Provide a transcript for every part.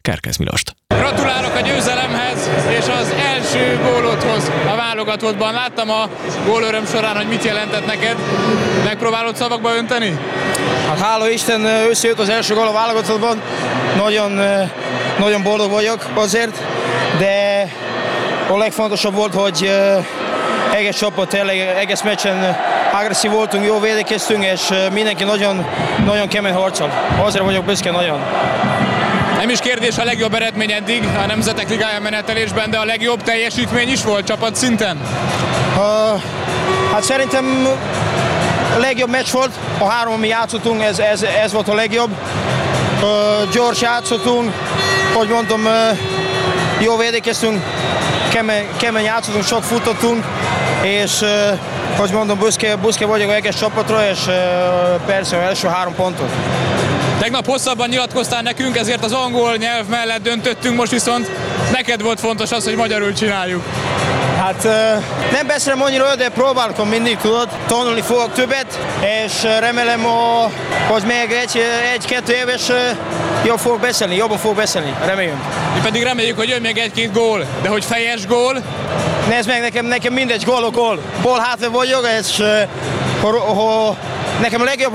Kerkez Milost. Gratulálok a győzelemhez és az első gólodhoz a válogatottban. Láttam a gólöröm során, hogy mit jelentett neked. Megpróbálod szavakba önteni? Hát hála Isten, összejött az első gól a válogatottban. Nagyon boldog vagyok azért, de a legfontosabb volt, hogy egész csapat, egész meccsen agresszív voltunk, jó védekeztünk, és mindenki nagyon kemény harcol. Azért vagyok büszke nagyon. Nem is kérdés a legjobb eredmény eddig a Nemzetek Ligája menetelésben, de a legjobb teljesítmény is volt csapat szinten? Hát szerintem a legjobb meccs volt, a három, ami játszottunk, ez volt a legjobb. Gyors játszottunk, hogy mondtam, jó védekeztünk, kemény játszottunk, sok futottunk, és hogy mondom, büszke vagyok egész csapatra, és persze az első 3 pontot. Tegnap hosszabban nyilatkoztál nekünk, ezért az angol nyelv mellett döntöttünk, most viszont neked volt fontos az, hogy magyarul csináljuk. Hát nem beszélem annyira, de próbálkom mindig, tudod, tanulni fogok többet, és remélem, hogy még 1-2 éves jobban fogok beszélni, reméljük. Mi pedig reméljük, hogy jön még 1-2 gól, de hogy fejes gól? Nézd meg, nekem mindegy, gól. Ball hátvéd vagyok, és nekem a legjobb,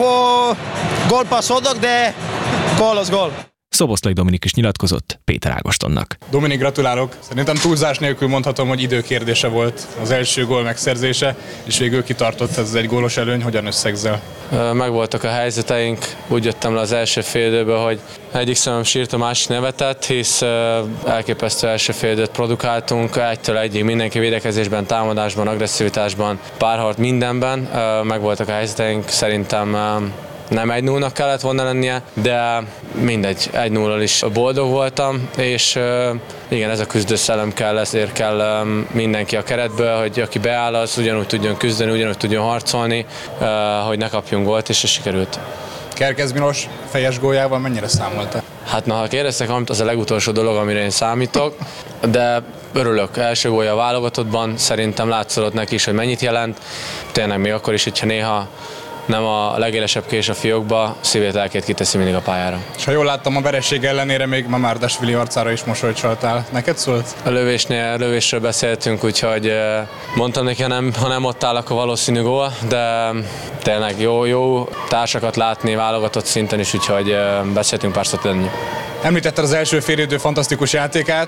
gólpassz adok, de gól az gól. Szoboszlai Dominik is nyilatkozott Péter Ágostonnak. Dominik, gratulálok! Szerintem túlzás nélkül mondhatom, hogy időkérdése volt az első gól megszerzése, és végül kitartott ez az 1 gólos előny. Hogyan összegzel? Megvoltak a helyzeteink, úgy jöttem le az első félidőből, hogy egyik szemem sírt, a másik nevetett, hisz elképesztő első félidőt produkáltunk, 1-től 1-ig mindenki védekezésben, támadásban, agresszivitásban, párharc mindenben. Megvoltak a helyzeteink, szerintem nem 1-0-nak kellett volna lennie, de mindegy, 1-0-al is boldog voltam, és igen, ez a küzdőszellem kell, ezért kell mindenki a keretből, hogy aki beáll, az ugyanúgy tudjon küzdeni, ugyanúgy tudjon harcolni, hogy ne kapjunk gólt, és ez sikerült. Kerkez Milos fejes góljával mennyire számoltál? Hát ha kérdeztek, az a legutolsó dolog, amire én számítok, de örülök. Első gólja a válogatottban, szerintem látszott neki is, hogy mennyit jelent. Tényleg még akkor is, hogyha néha nem a legélesebb kés a fiókba, szívét, lelkét kiteszi mindig a pályára. És ha jól láttam, a vereség ellenére még Mamárdasvili arcára is mosolyt csaltál. Neked szólt? A lövésről beszéltünk, úgyhogy mondtam neki, ha nem ott áll, akkor valószínű gól, de tényleg jó társakat látni válogatott szinten is, úgyhogy beszéltünk pár szót lenni. Említetted az első félidő fantasztikus játékát,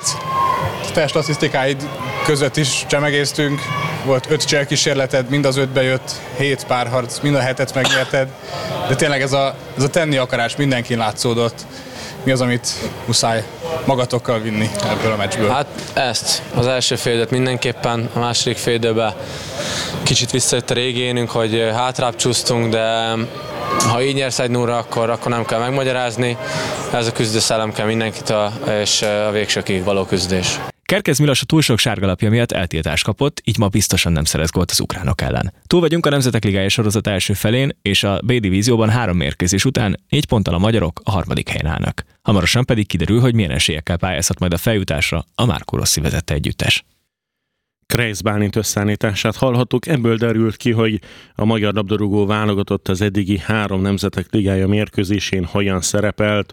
te statisztikáid között is csemegéztünk, volt 5 cselkísérleted, mind az 5 jött, 7 párharc, mind a 7-et megnyerted, de tényleg ez a tenni akarás mindenkin látszódott. Mi az, amit muszáj magatokkal vinni ebből a meccsből? Hát ezt, az első félidőt mindenképpen, a második félidőben kicsit visszajött a régi énünk, hogy hátrább csúsztunk, de ha így nyersz 1-0-ra, akkor nem kell megmagyarázni. Ez a küzdőszellem kell mindenkit, és a végsőkig való küzdés. Kerkez Milos a túl sok sárgalapja miatt eltiltást kapott, így ma biztosan nem szerez gólt az ukránok ellen. Túl vagyunk a Nemzetek Ligája sorozat első felén, és a B-divízióban 3 mérkőzés után 4 ponttal a magyarok a 3. helyen állnak. Hamarosan pedig kiderül, hogy milyen esélyekkel pályázhat majd a feljutásra a Márkó Rossi vezette együttes. Kreisz Bálint összeállítását hallhattuk, ebből derült ki, hogy a magyar labdarúgó válogatott az eddigi 3 Nemzetek Ligája mérkőzésén hogyan szerepelt.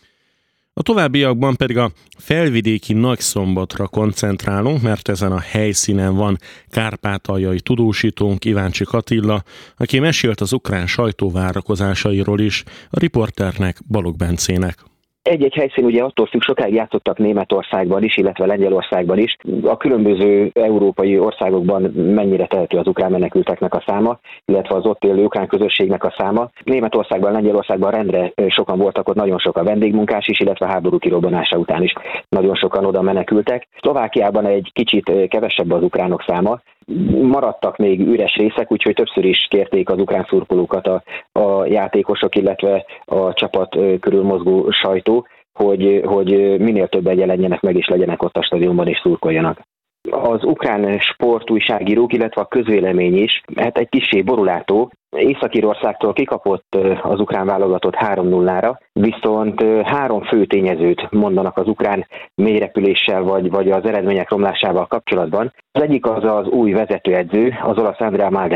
A továbbiakban pedig a felvidéki Nagyszombatra koncentrálunk, mert ezen a helyszínen van kárpátaljai tudósítónk Iváncsik Attila, aki mesélt az ukrán sajtó várakozásairól is, a riporternek, Balogh Bencének. Egy-egy helyszín ugye attól függ, sokáig játszottak Németországban is, illetve Lengyelországban is. A különböző európai országokban mennyire tehető az ukrán menekülteknek a száma, illetve az ott élő ukrán közösségnek a száma. Németországban, Lengyelországban rendre sokan voltak, ott nagyon sok a vendégmunkás is, illetve a háború kirobbanása után is nagyon sokan oda menekültek. Szlovákiában egy kicsit kevesebb az ukránok száma. Maradtak még üres részek, úgyhogy többször is kérték az ukrán szurkolókat a játékosok, illetve a csapat körül mozgó sajtó, hogy minél többen jelenjenek meg és legyenek ott a stadionban és szurkoljanak. Az ukrán sportújságírók, illetve a közvélemény is, hát egy kissé borulátó. Észak-Írországtól kikapott az ukrán válogatott 3-0-ra, viszont 3 fő tényezőt mondanak az ukrán mélyrepüléssel vagy az eredmények romlásával kapcsolatban. Az egyik az új vezetőedző, az olasz Andrea Maldera.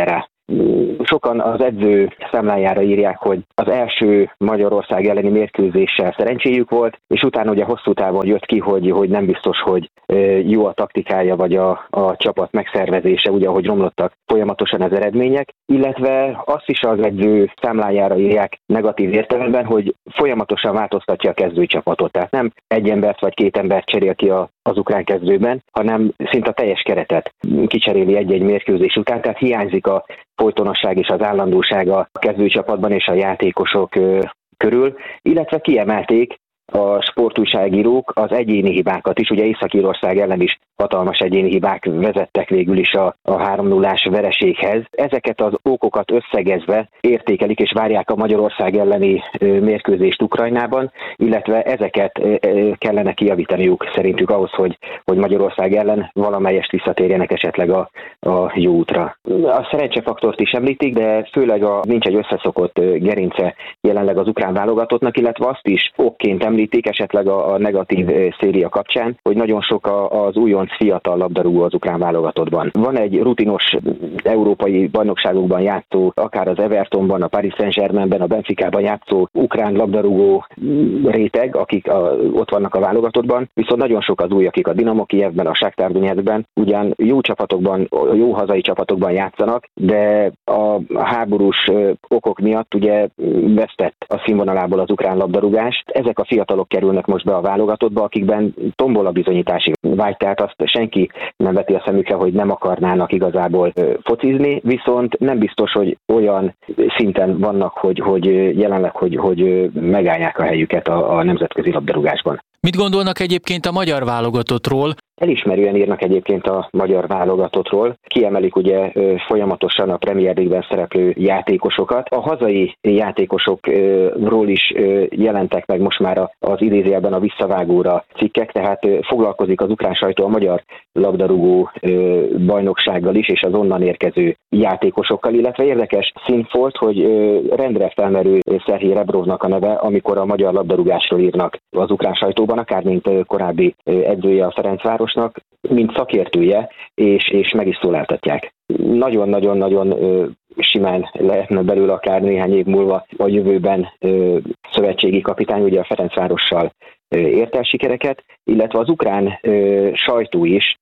Sokan az edző számlájára írják, hogy az első Magyarország elleni mérkőzéssel szerencséjük volt, és utána ugye hosszú távon jött ki, hogy nem biztos, hogy jó a taktikája vagy a csapat megszervezése, ugye ahogy romlottak folyamatosan az eredmények, illetve azt is az edző számlájára írják negatív értelemben, hogy folyamatosan változtatja a kezdőcsapatot. Tehát nem egy embert vagy két embert cserél ki az ukrán kezdőben, hanem szinte a teljes keretet kicseréli egy-egy mérkőzés után, tehát hiányzik a folytonosság és az állandóság a kezdőcsapatban és a játékosok körül, illetve kiemelték a sportújságírók az egyéni hibákat is, ugye Észak-Írország ellen is hatalmas egyéni hibák vezettek végül is a 3-0-ás vereséghez. Ezeket az okokat összegezve értékelik és várják a Magyarország elleni mérkőzést Ukrajnában, illetve ezeket kellene kijavítaniuk szerintük ahhoz, hogy Magyarország ellen valamelyest visszatérjenek esetleg a jó útra. A szerencsefaktort is említik, de főleg nincs egy összeszokott gerince jelenleg az ukrán válogatottnak, illetve azt is okként említik esetleg a negatív széria kapcsán, hogy nagyon sok az újonc fiatal labdarúgó az ukrán válogatottban. Van egy rutinos európai bajnokságokban játszó, akár az Evertonban, a Paris Saint-Germainben, a Benficában játszó ukrán labdarúgó réteg, akik ott vannak a válogatottban, viszont nagyon sok az új, akik a Dinamo Kijevben, a Shakhtar Donetskben ugyan jó csapatokban, jó hazai csapatokban játszanak, de a háborús okok miatt ugye vesztett a színvonalából az ukrán labdarúgást. Ezek a fiatalok kerülnek most be a válogatottba, akikben tombol a bizonyítási vágy, tehát azt senki nem veti a szemükre, hogy nem akarnának igazából focizni, viszont nem biztos, hogy olyan szinten vannak, hogy jelenleg, hogy megállják a helyüket a nemzetközi labdarúgásban. Mit gondolnak egyébként a magyar válogatottról? Elismerően írnak egyébként a magyar válogatottról. Kiemelik ugye folyamatosan a Premier League-ben szereplő játékosokat. A hazai játékosokról is jelentek meg most már az idézőjelben a visszavágóra cikkek, tehát foglalkozik az ukrán sajtó a magyar labdarúgó bajnoksággal is, és az onnan érkező játékosokkal, illetve érdekes színfolt, hogy rendre felmerül Szerhij Rebrovnak a neve, amikor a magyar labdarúgásról írnak az ukrán sajtóban, akár mint korábbi edzője a Ferencvárosnak, mint szakértője, és meg is szólaltatják. Nagyon-nagyon-nagyon simán lehetne belőle akár néhány év múlva a jövőben szövetségi kapitány, ugye a Ferencvárossal ért el sikereket, illetve az ukrán sajtó is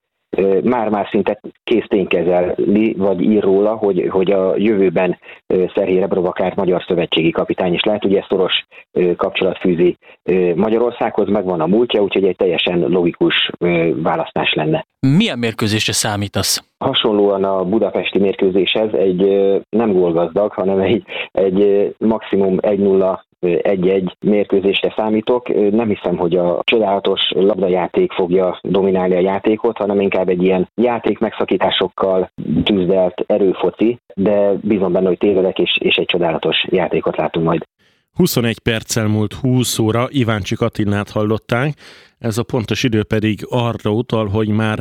már szinte készténykezeli, vagy ír róla, hogy a jövőben Szerhij Rebrov akár magyar szövetségi kapitány is lehet. Ugye szoros kapcsolat fűzi Magyarországhoz, megvan a múltja, úgyhogy egy teljesen logikus választás lenne. Milyen mérkőzésre számítasz? Hasonlóan a budapesti mérkőzéshez egy nem gólgazdag, hanem egy maximum 1-0 1-1 mérkőzésre számítok. Nem hiszem, hogy a csodálatos labdajáték fogja dominálni a játékot, hanem inkább egy ilyen játék megszakításokkal tűzdelt erőfoci, de bízom benne, hogy tévedek, és egy csodálatos játékot látunk majd. 21 perccel múlt 20 óra, Iváncsik Attilát hallották, ez a pontos idő pedig arra utal, hogy már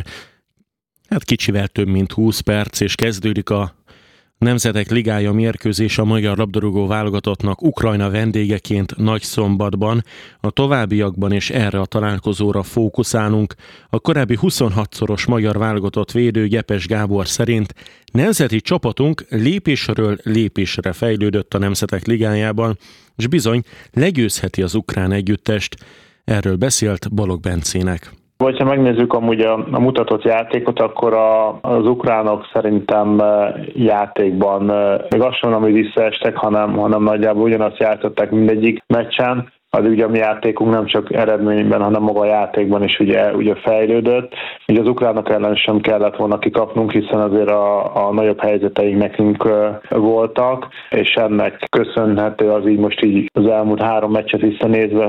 kicsivel több mint 20 perc, és kezdődik a Nemzetek Ligája mérkőzés a magyar labdarúgó válogatottnak Ukrajna vendégeként Nagyszombatban. A továbbiakban és erre a találkozóra fókuszálunk. A korábbi 26-szoros magyar válogatott védő Gyepes Gábor szerint nemzeti csapatunk lépésről lépésre fejlődött a Nemzetek Ligájában, és bizony legyőzheti az ukrán együttest. Erről beszélt Balogh Bencének. Vagy ha megnézzük amúgy a mutatott játékot, akkor az ukránok szerintem játékban még azt sem, hogy visszaestek, hanem nagyjából ugyanazt játszották mindegyik meccsen. Az ugye a mi játékunk nem csak eredményben, hanem maga a játékban is ugye fejlődött. Ugye az ukránok ellen sem kellett volna kikapnunk, hiszen azért a nagyobb helyzeteink nekünk voltak, és ennek köszönhető az így most így az elmúlt 3 meccset visszanézve,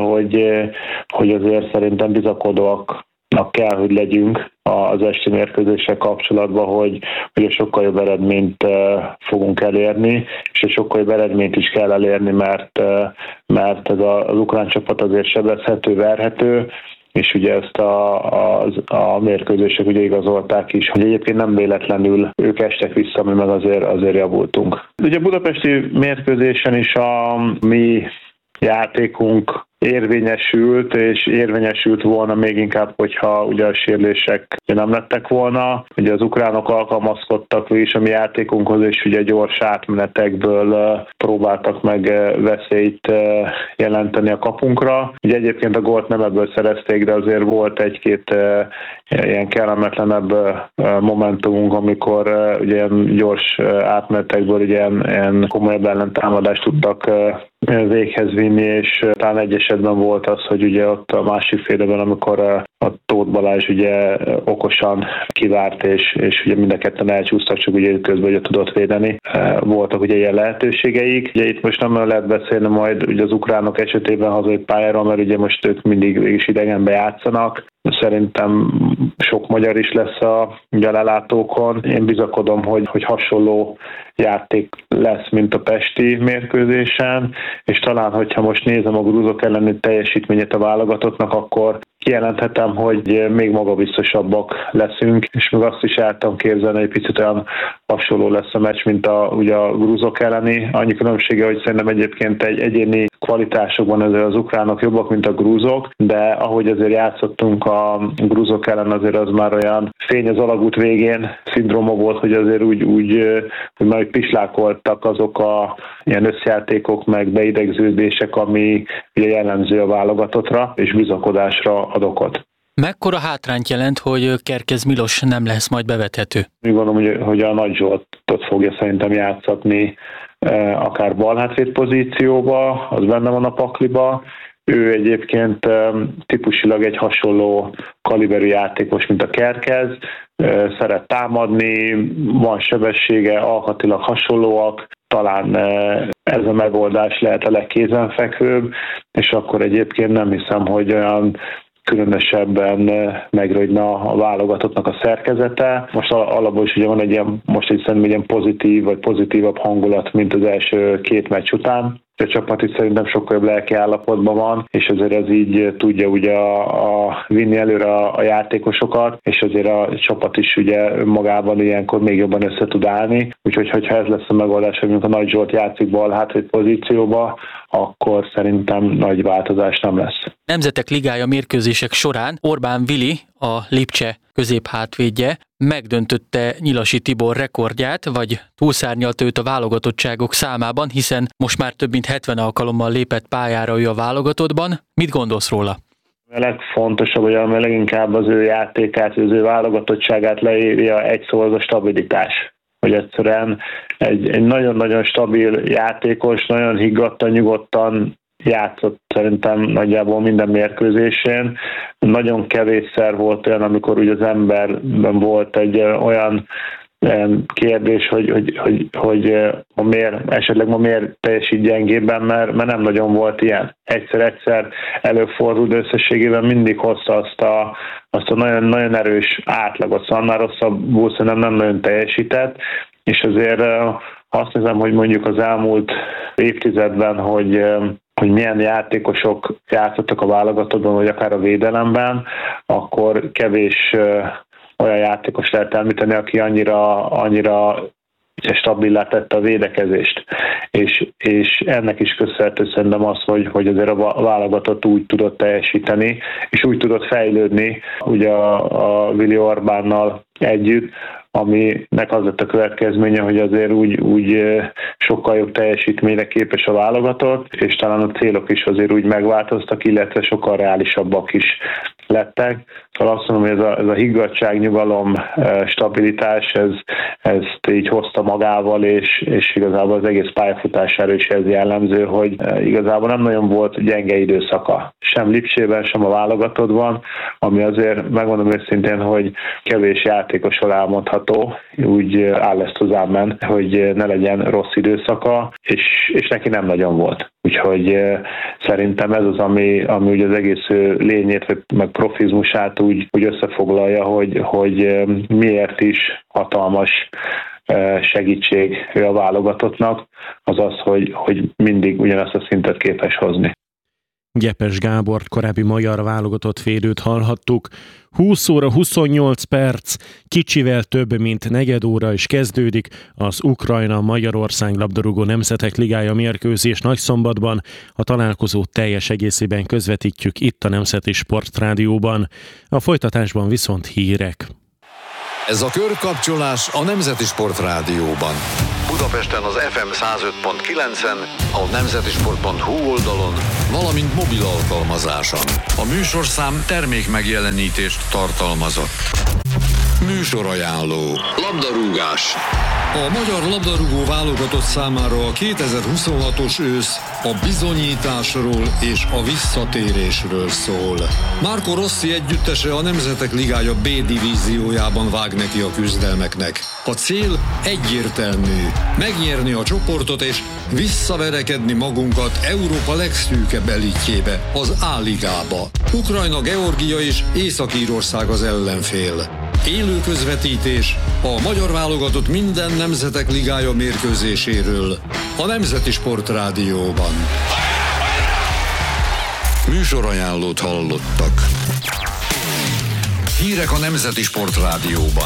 hogy azért szerintem bizakodóak kell, hogy legyünk az esti mérkőzéssel kapcsolatban, hogy egy sokkal jobb eredményt fogunk elérni, és egy sokkal jobb eredményt is kell elérni, mert ez az ukrán csapat azért sebezhető, verhető, és ugye ezt a mérkőzések ugye igazolták is, hogy egyébként nem véletlenül ők estek vissza, mi meg azért javultunk. Ugye a budapesti mérkőzésen is a mi játékunk érvényesült, és érvényesült volna még inkább, hogyha ugye a sérülések nem lettek volna. Ugye az ukránok alkalmazkodtak is a mi játékunkhoz, és ugye gyors átmenetekből próbáltak meg veszélyt jelenteni a kapunkra. Ugye egyébként a gólt nem ebből szerezték, de azért volt egy-két ilyen kellemetlenebb momentumunk, amikor ugye ilyen gyors átmenetekből ugye ilyen komolyabb ellentámadást tudtak véghez vinni, és talán egy esetben volt az, hogy ugye ott a másik félben, amikor a Tóth Balázs ugye okosan kivárt, és ugye mind a ketten elcsúsztak, csak ugye közben ugye tudott védeni. Voltak ugye ilyen lehetőségeik. Ugye itt most nem lehet beszélni majd ugye az ukránok esetében hazai pályáról, mert ugye most ők mindig is idegenbe játszanak. Szerintem sok magyar is lesz a lelátókon. Én bizakodom, hogy hasonló játék lesz, mint a pesti mérkőzésen, és talán, hogyha most nézem a grúzok elleni teljesítményét a válogatottnak, akkor kijelenthetem, hogy még magabiztosabbak leszünk, és még azt is el tudom képzelni, hogy picit olyan hasonló lesz a meccs, mint ugye a grúzok elleni. Annyi különbsége, hogy szerintem egyébként egy egyéni kvalitásokban azért az ukránok jobbak, mint a grúzok, de ahogy azért játszottunk a grúzok ellen, azért az már olyan fény az alagút végén szindróma volt, hogy azért úgy hogy már pislákoltak azok a ilyen összjátékok, meg beidegződések, ami ugye jellemző a válogatottra, és bizakodásra ad okot. Mekkora hátrányt jelent, hogy Kerkez Milos nem lesz majd bevethető? Úgy gondolom, hogy a Nagy Zsoltot fogja szerintem játszatni akár balhátvéd pozícióba, az benne van a pakliba. Ő egyébként típusilag egy hasonló kaliberű játékos, mint a Kerkez, szeret támadni, van sebessége, alkatilag hasonlóak, talán ez a megoldás lehet a legkézenfekvőbb, és akkor egyébként nem hiszem, hogy olyan különösebben megrögyne a válogatottnak a szerkezete. Most alapból is ugye van egy ilyen, most egy szerintem ilyen pozitív vagy pozitívabb hangulat, mint az első két meccs után. A csapat is szerintem sokkal jobb lelki állapotban van, és azért ez így tudja ugye vinni előre a játékosokat, és azért a csapat is ugye magában ilyenkor még jobban össze tud állni. Úgyhogy, hogyha ez lesz a megoldás, hogy a Nagy Zsolt játszik bal hátvéd pozícióba, akkor szerintem nagy változás nem lesz. Nemzetek Ligája mérkőzések során Orbán Vili, a Lipcse középhátvédje megdöntötte Nyilasi Tibor rekordját, vagy túlszárnyalta őt a válogatottságok számában, hiszen most már több mint 70 alkalommal lépett pályára ő a válogatottban. Mit gondolsz róla? A legfontosabb, hogy ami leginkább az ő játékát, az ő válogatottságát leírja egy szó, az a stabilitás. Hogy egyszerűen egy nagyon-nagyon stabil játékos, nagyon higgadtan, nyugodtan játszott szerintem nagyjából minden mérkőzésén. Nagyon kevésszer volt olyan, amikor ugye az emberben volt egy olyan kérdés, hogy ma miért teljesít gyengébben, mert nem nagyon volt ilyen. Egyszer előfordul, de összességében mindig hozta azt a nagyon, nagyon erős átlagot, szóval már rosszabbul szerintem nem nagyon teljesített, és azért azt nézem, hogy mondjuk az elmúlt évtizedben, hogy milyen játékosok játszottak a válogatottban, vagy akár a védelemben, akkor kevés olyan játékos lehet említeni, aki annyira stabilá tette a védekezést. És ennek is köszönhető szerintem az, hogy azért a válogatott úgy tudott teljesíteni, és úgy tudott fejlődni ugye a Vili Orbánnal együtt, aminek az lett a következménye, hogy azért úgy sokkal jobb teljesítményre képes a válogatott, és talán a célok is azért úgy megváltoztak, illetve sokkal reálisabbak is lettek. Szóval azt mondom, hogy ez a higgadtság, nyugalom, stabilitás, ezt így hozta magával, és igazából az egész pályafutására is ez jellemző, hogy igazából nem nagyon volt gyenge időszaka. Sem Lipcsében, sem a válogatottban, ami azért megmondom őszintén, hogy kevés játékosról elmondható, úgy áll ezt hozzám, hogy ne legyen rossz időszaka, és neki nem nagyon volt. Úgyhogy szerintem ez az, ami ugye az egész lényét, meg profizmusát úgy összefoglalja, hogy miért is hatalmas segítség a válogatottnak, az az, hogy mindig ugyanazt a szintet képes hozni. Gyepes Gábor, korábbi magyar válogatott védőt hallhattuk. 20 óra 28 perc, kicsivel több mint negyed óra is kezdődik az Ukrajna-Magyarország labdarúgó nemzetek ligája mérkőzés Nagyszombatban. A találkozót teljes egészében közvetítjük itt a Nemzeti Sportrádióban. A folytatásban viszont hírek. Ez a körkapcsolás a Nemzeti Sportrádióban. Budapesten az FM 105.9-en, a nemzetisport.hu oldalon, valamint mobil alkalmazáson. A műsorszám termékmegjelenítést tartalmazott. Műsorajánló. Labdarúgás. A magyar labdarúgó válogatott számára a 2026-os ősz a bizonyításról és a visszatérésről szól. Marco Rossi együttese a Nemzetek Ligája B divíziójában vág neki a küzdelmeknek. A cél egyértelmű: megnyerni a csoportot és visszaverekedni magunkat Európa legszűkebb elitjébe, az A-ligába. Ukrajna, Georgia és Észak-Írország az ellenfél. Élő közvetítés a magyar válogatott minden Nemzetek Ligája mérkőzéséről a Nemzeti Sportrádióban. Műsorajánlót hallottak. Hírek a Nemzeti Sportrádióban.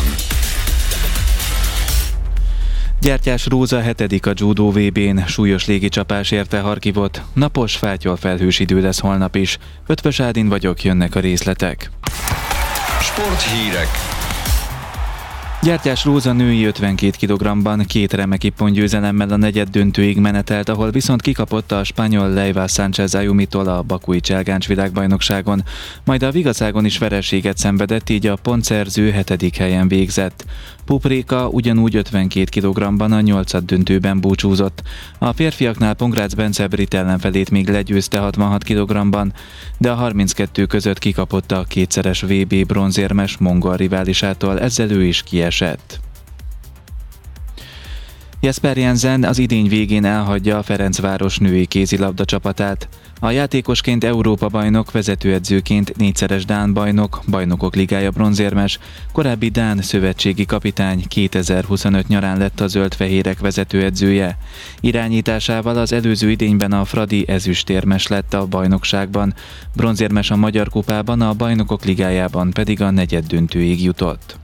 Gyertyás Róza 7. a judó VB-n, súlyos légicsapás érte Harkivot, napos, fátyol felhős idő lesz holnap is. Ötvös Ádin vagyok, jönnek a részletek. Sporthírek. Gyertyás Róza női 52 kg-ban 2 remek ippon-győzelemmel a negyeddöntőig menetelt, ahol viszont kikapott a spanyol Leiva Sánchez Ayumitól a bakui cselgáncs világbajnokságon, majd a vigaszágon is vereséget szenvedett, így a pontszerző 7. helyen végzett. Pupréka ugyanúgy 52 kg-ban a 8. döntőben búcsúzott. A férfiaknál Pongrácz Bence brit ellenfelét még legyőzte 66 kg-ban, de a 32 között kikapott a kétszeres VB bronzérmes mongol riválisától, ezzel ő is kiesett. Jesper Jensen az idény végén elhagyja a Ferencváros női kézilabda csapatát. A játékosként Európa-bajnok, vezetőedzőként 4-szeres dán bajnok, Bajnokok Ligája bronzérmes, korábbi dán szövetségi kapitány 2025 nyarán lett a zöld-fehérek vezetőedzője. Irányításával az előző idényben a Fradi ezüstérmes lett a bajnokságban, bronzérmes a Magyar Kupában, a Bajnokok Ligájában pedig a negyeddöntőig jutott.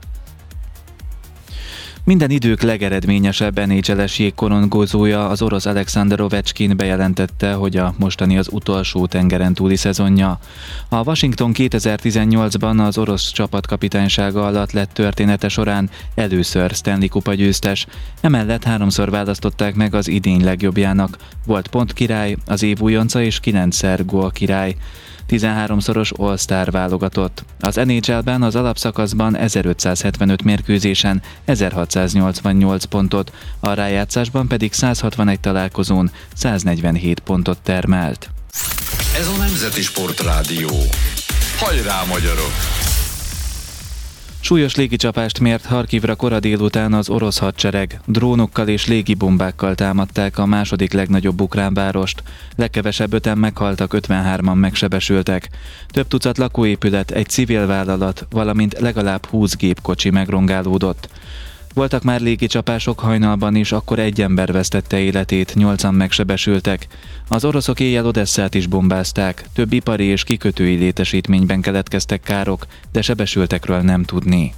Minden idők legeredményesebb NHL-es jégkorongozója, az orosz Alexander Ovechkin bejelentette, hogy a mostani az utolsó tengeren túli szezonja. A Washington 2018-ban az orosz csapatkapitánysága alatt lett története során először Stanley Kupa győztes, emellett 3-szor választották meg az idény legjobbjának, volt pontkirály, az év újonca és 9-szer gólkirály. 13-szoros All-Star válogatott. Az NHL-ben az alapszakaszban 1575 mérkőzésen 1688 pontot, a rájátszásban pedig 161 találkozón 147 pontot termelt. Ez a Nemzeti Sportrádió. Hajrá, magyarok! Súlyos légicsapást mért Harkivra kora délután az orosz hadsereg. Drónokkal és légibombákkal támadták a második legnagyobb ukrán várost. Legkevesebb 5-en meghaltak, 53-an megsebesültek. Több tucat lakóépület, egy civil vállalat, valamint legalább 20 gépkocsi megrongálódott. Voltak már légicsapások hajnalban is, akkor egy ember vesztette életét, 8-an megsebesültek. Az oroszok éjjel Odesszát is bombázták, több ipari és kikötői létesítményben keletkeztek károk, de sebesültekről nem tudni.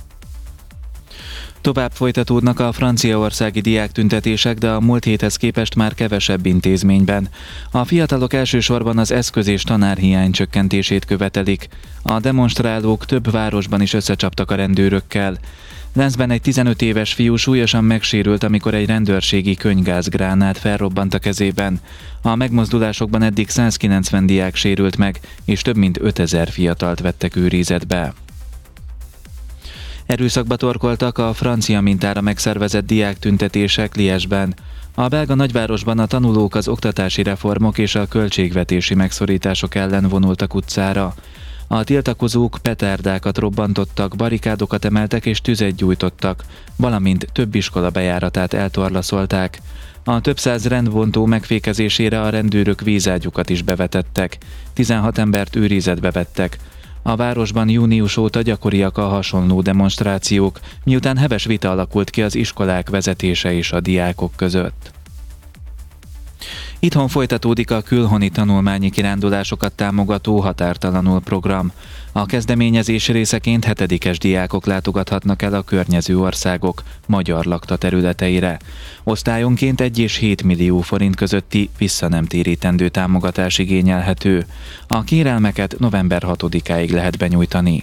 Tovább folytatódnak a franciaországi diáktüntetések, de a múlt héthez képest már kevesebb intézményben. A fiatalok elsősorban az eszköz- és tanárhiány csökkentését követelik. A demonstrálók több városban is összecsaptak a rendőrökkel. Lenzben egy 15 éves fiú súlyosan megsérült, amikor egy rendőrségi könygázgránát felrobbant a kezében. A megmozdulásokban eddig 190 diák sérült meg, és több mint 5000 fiatalt vettek őrizetbe. Erőszakba torkoltak a francia mintára megszervezett diáktüntetések Liège-ben. A belga nagyvárosban a tanulók az oktatási reformok és a költségvetési megszorítások ellen vonultak utcára. A tiltakozók petárdákat robbantottak, barikádokat emeltek és tüzet gyújtottak, valamint több iskola bejáratát eltorlaszolták. A több száz rendbontó megfékezésére a rendőrök vízágyukat is bevetettek. 16 embert őrizetbe vettek. A városban június óta gyakoriak a hasonló demonstrációk, miután heves vita alakult ki az iskolák vezetése és a diákok között. Itthon folytatódik a külhoni tanulmányi kirándulásokat támogató Határtalanul program. A kezdeményezés részeként 7-es diákok látogathatnak el a környező országok magyar lakta területeire. Osztályonként 1 és 7 millió forint közötti visszanemtérítendő támogatás igényelhető. A kérelmeket november 6-áig lehet benyújtani.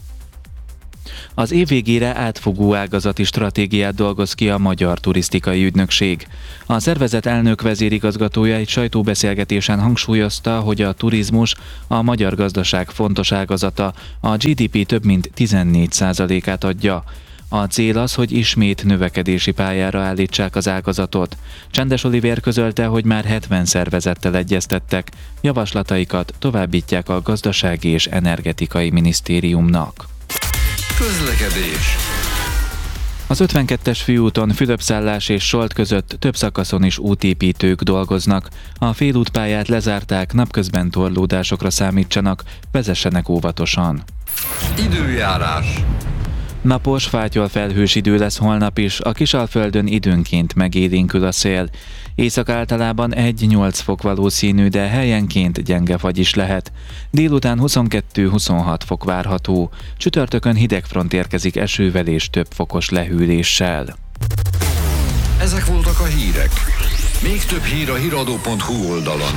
Az év végére átfogó ágazati stratégiát dolgoz ki a Magyar Turisztikai Ügynökség. A szervezet elnök vezérigazgatója egy sajtóbeszélgetésen hangsúlyozta, hogy a turizmus a magyar gazdaság fontos ágazata, a GDP több mint 14%-át adja. A cél az, hogy ismét növekedési pályára állítsák az ágazatot. Csendes Olivér közölte, hogy már 70 szervezettel egyeztettek, javaslataikat továbbítják a Gazdasági és Energetikai Minisztériumnak. Közlekedés. Az 52-es főúton Fülöpszállás és Solt között több szakaszon is útépítők dolgoznak. A félútpályát lezárták, napközben torlódásokra számítsanak, vezessenek óvatosan. Időjárás. Napos, fátyol-felhős idő lesz holnap is, a Kisalföldön időnként megélénkül a szél. Észak általában 1-8 fok valószínű, de helyenként gyenge fagy is lehet. Délután 22-26 fok várható. Csütörtökön hidegfront érkezik esővel és több fokos lehűléssel. Ezek voltak a hírek. Még több hír a hiradó.hu oldalon.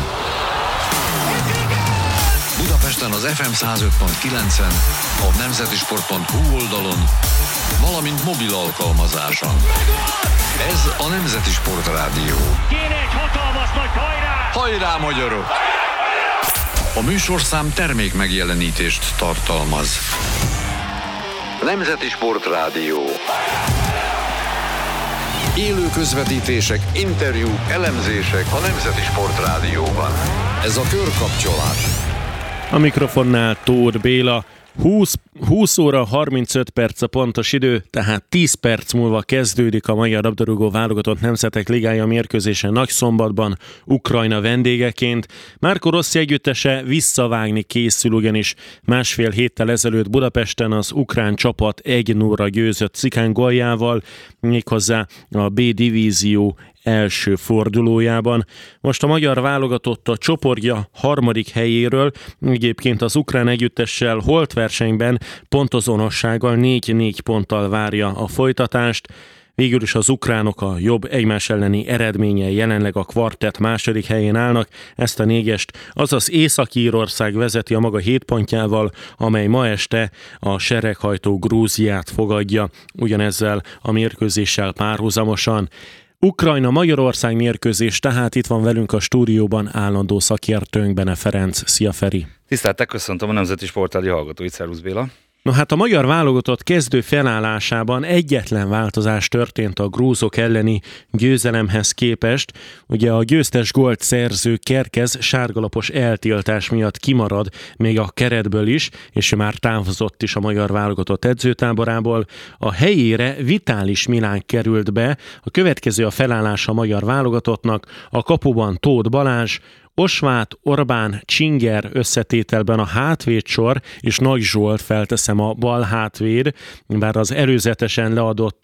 Budapesten az FM 105.9-en, a nemzetisport.hu oldalon, valamint mobil alkalmazáson. Ez a Nemzeti Sport Rádió. Kéne egy hatalmas nagy hajrá! Hajrá, magyarok! A műsorszám termék megjelenítést tartalmaz. Nemzeti Sport Rádió. Élő közvetítések, interjúk, elemzések a Nemzeti Sport Rádióban. Ez a körkapcsolás. A mikrofonnál Tóth Béla. 20 óra 35 perc a pontos idő, tehát 10 perc múlva kezdődik a magyar labdarúgó válogatott nemzetek ligája mérkőzése Nagyszombatban, Ukrajna vendégeként. Marco Rossi együttese visszavágni készül, ugyanis másfél héttel ezelőtt Budapesten az ukrán csapat 1-0-ra győzött Cikángoljával, méghozzá a B divízió első fordulójában. Most a magyar válogatott a csoportja 3. helyéről, egyébként az ukrán együttessel holtversenyben pontozonossággal 4-4 ponttal várja a folytatást. Végül is az ukránok a jobb egymás elleni eredménnyel jelenleg a kvartett 2. helyén állnak, ezt a 4-est azaz Észak-Írország vezeti a maga 7 pontjával, amely ma este a sereghajtó Grúziát fogadja, ugyanezzel a mérkőzéssel párhuzamosan. Ukrajna-Magyarország mérkőzés, tehát itt van velünk a stúdióban állandó szakértőnk, Bene Ferenc. Szia, Feri! Tiszteltek, köszöntöm a Nemzeti Sport Rádió hallgatóit, szervusz Béla! No hát a magyar válogatott kezdő felállásában egyetlen változás történt a grúzok elleni győzelemhez képest. Ugye a győztes gólt szerző Kerkez sárgalapos eltiltás miatt kimarad még a keretből is, és ő már távozott is a magyar válogatott edzőtáborából. A helyére Vitális Milán került be, a következő a felállás a magyar válogatottnak, a kapuban Tóth Balázs, Osvát, Orbán, Csinger összetételben a hátvédsor, és Nagy Zsolt, felteszem, a bal hátvéd, bár az előzetesen leadott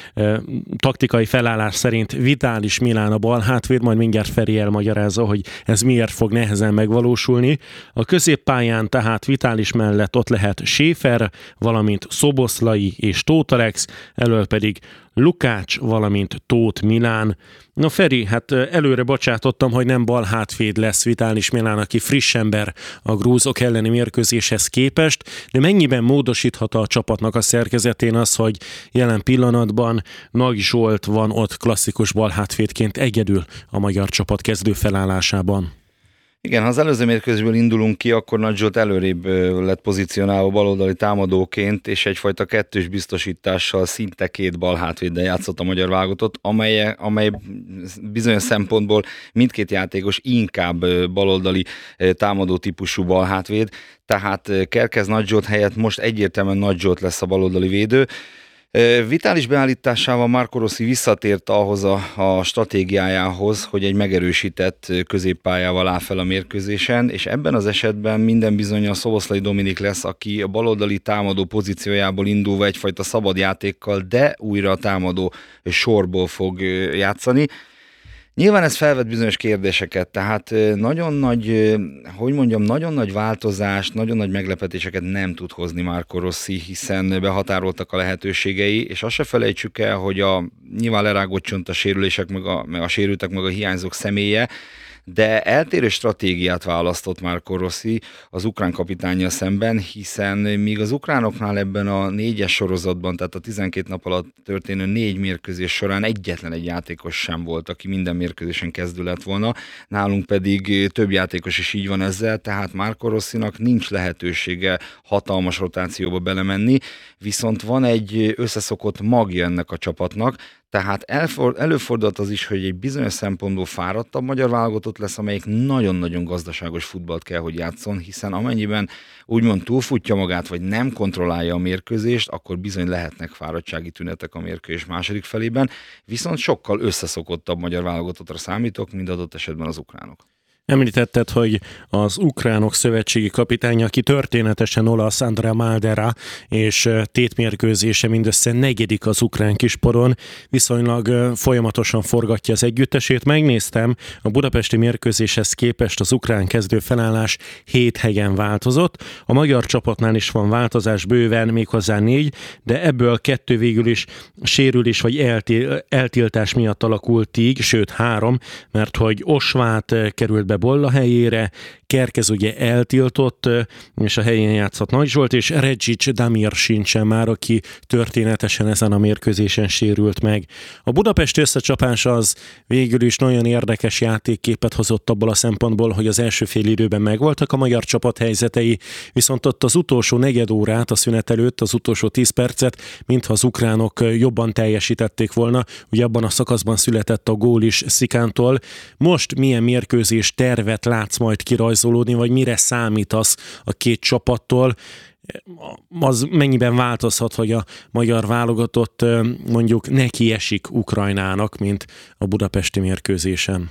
taktikai felállás szerint Vitális Milán a bal hátvéd, majd mindjárt Feri elmagyarázza, hogy ez miért fog nehezen megvalósulni. A középpályán tehát Vitális mellett ott lehet Schäfer, valamint Szoboszlai és Tóth Alex, elől pedig Lukács, valamint Tóth Milán. No Feri, hát előre bocsátottam, hogy nem bal hátvéd lesz Vitális Milán, aki friss ember a grúzok elleni mérkőzéshez képest, de mennyiben módosíthat a csapatnak a szerkezetén az, hogy jelen pillanatban Nagy Zsolt van ott klasszikus bal hátvédként egyedül a magyar csapat kezdő felállásában? Igen, ha az előző mérkőzésből indulunk ki, akkor Nagy Zsolt előrébb lett pozícionálva baloldali támadóként, és egyfajta kettős biztosítással szinte 2 bal hátvéddel játszott a magyar válogatott, amely bizonyos szempontból mindkét játékos inkább baloldali támadó típusú bal hátvéd, tehát Kerkez Nagy Zsolt helyett most egyértelműen Nagy Zsolt lesz a baloldali védő. Vitális beállításával Marco Rossi visszatért ahhoz a stratégiájához, hogy egy megerősített középpályával áll fel a mérkőzésen, és ebben az esetben minden bizonnyal Szoboszlai Dominik lesz, aki a baloldali támadó pozíciójából indulva egyfajta szabad játékkal, de újra a támadó sorból fog játszani. Nyilván ez felvet bizonyos kérdéseket, tehát nagyon nagy változást, nagyon nagy meglepetéseket nem tud hozni Marco Rossi, hiszen behatároltak a lehetőségei, és azt se felejtsük el, hogy nyilván lerágott csont a sérülések, meg a sérültek, meg a hiányzók személye, de eltérő stratégiát választott Marco Rossi az ukrán kapitánnyal szemben, hiszen míg az ukránoknál ebben a 4-es sorozatban, tehát a 12 nap alatt történő 4 mérkőzés során egyetlen egy játékos sem volt, aki minden mérkőzésen kezdő lett volna, nálunk pedig több játékos is így van ezzel, tehát Marco Rossinak nincs lehetősége hatalmas rotációba belemenni, viszont van egy összeszokott magja ennek a csapatnak, tehát előfordult az is, hogy egy bizonyos szempontból fáradtabb magyar válogatott lesz, amelyik nagyon-nagyon gazdaságos futballt kell, hogy játszon, hiszen amennyiben úgymond túlfutja magát, vagy nem kontrollálja a mérkőzést, akkor bizony lehetnek fáradtsági tünetek a mérkőzés második felében, viszont sokkal összeszokottabb magyar válogatottra számítok, mint adott esetben az ukránok. Említetted, hogy az ukránok szövetségi kapitánya, aki történetesen olasz, Andrea Maldera, és tétmérkőzése mindössze 4. az ukrán kisporon, viszonylag folyamatosan forgatja az együttesét. Megnéztem, a budapesti mérkőzéshez képest az ukrán kezdő felállás 7 helyen változott. A magyar csapatnál is van változás bőven, méghozzá 4, de ebből 2 végül is sérülés vagy eltiltás miatt alakult így, sőt 3, mert hogy Osvát került be Bolla helyére, Kerkez ugye eltiltott, és a helyén játszott Nagy Zsolt, és Redzic Damir sincsen már, aki történetesen ezen a mérkőzésen sérült meg. A Budapest összecsapás az végül is nagyon érdekes játékképet hozott abból a szempontból, hogy az első fél időben megvoltak a magyar csapat helyzetei, viszont ott az utolsó negyed órát, a szünet előtt, az utolsó 10 percet, mintha az ukránok jobban teljesítették volna. Ugye abban a szakaszban született a gól is Szikántól. Most milyen mérkőzés tervet látsz majd kirajzolódni, vagy mire számítasz a két csapattól? Az mennyiben változhat, hogy a magyar válogatott mondjuk neki esik Ukrajnának, mint a budapesti mérkőzésen?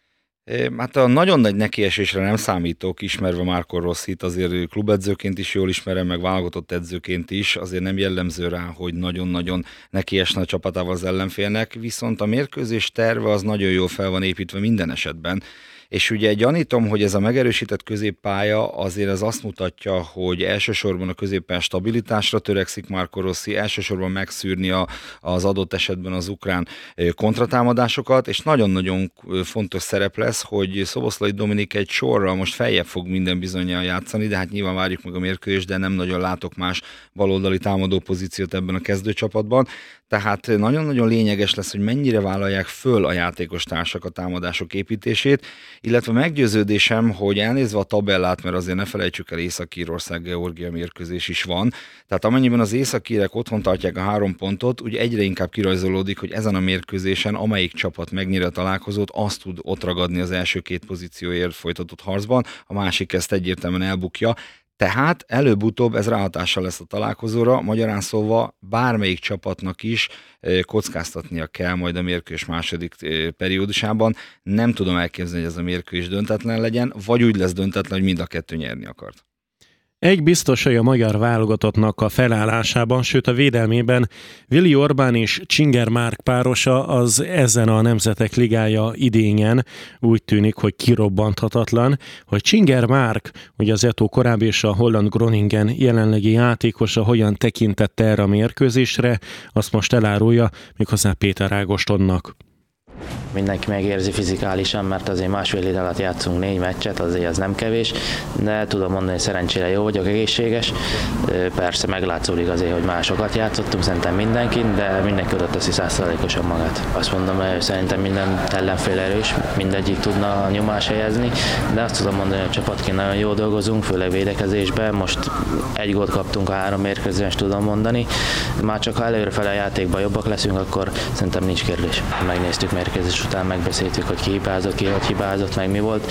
Hát a nagyon nagy nekiesésre nem számítok, ismerve Marco Rossit, azért klubedzőként is jól ismerem, meg válogatott edzőként is, azért nem jellemző rá, hogy nagyon-nagyon nekiesne a csapatával az ellenfélnek, viszont a mérkőzés terve az nagyon jól fel van építve minden esetben. És ugye gyanítom, hogy ez a megerősített középpálya azért az azt mutatja, hogy elsősorban a középpálya stabilitásra törekszik Marco Rossi, elsősorban megszűrni az adott esetben az ukrán kontratámadásokat, és nagyon-nagyon fontos szerep lesz, hogy Szoboszlai Dominik egy sorral most feljebb fog minden bizonnyal játszani, de hát nyilván várjuk meg a mérkőzést, de nem nagyon látok más baloldali támadó pozíciót ebben a kezdőcsapatban. Tehát nagyon-nagyon lényeges lesz, hogy mennyire vállalják föl a játékos társak a támadások építését, illetve meggyőződésem, hogy elnézve a tabellát, mert azért ne felejtsük el, Észak-Írország-Georgia mérkőzés is van, tehát amennyiben az északírek otthon tartják a 3 pontot, ugye egyre inkább kirajzolódik, hogy ezen a mérkőzésen amelyik csapat megnyeri a találkozót, azt tud ott ragadni az első 2 pozícióért folytatott harcban, a másik ezt egyértelműen elbukja. Tehát előbb-utóbb ez ráhatással lesz a találkozóra, magyarán szólva bármelyik csapatnak is kockáztatnia kell majd a mérkőzés második periódusában. Nem tudom elképzelni, hogy ez a mérkőzés döntetlen legyen, vagy úgy lesz döntetlen, hogy mind a 2 nyerni akart. Egy biztos, hogy a magyar válogatottnak a felállásában, sőt a védelmében Vili Orbán és Csinger Márk párosa az ezen a Nemzetek Ligája idényen úgy tűnik, hogy kirobbanthatatlan, hogy Csinger Márk, ugye az Eto korábbi és a holland Groningen jelenlegi játékosa hogyan tekintett erre a mérkőzésre, azt most elárulja méghozzá Péter Ágostonnak. Mindenki megérzi fizikálisan, mert azért másfél hét alatt játszunk 4 meccset, azért az nem kevés, de tudom mondani, hogy szerencsére jó vagyok, egészséges. Persze meglátszódik azért, hogy másokat játszottunk, szerintem mindenkin, de mindenki oda teszi 100%-osan magát. Azt mondom, hogy szerintem minden ellenfél erős, mindegyik tudna nyomás helyezni, de azt tudom mondani, hogy csapatként nagyon jól dolgozunk, főleg védekezésben. Most 1 gólt kaptunk a 3 mérkőzésen, tudom mondani. Már csak ha előrefele a játékban jobbak leszünk, akkor szerintem nincs kérdés. Megnéztük mérkőzés után, megbeszéltük, hogy ki hibázott, ki hogy hibázott, meg mi volt,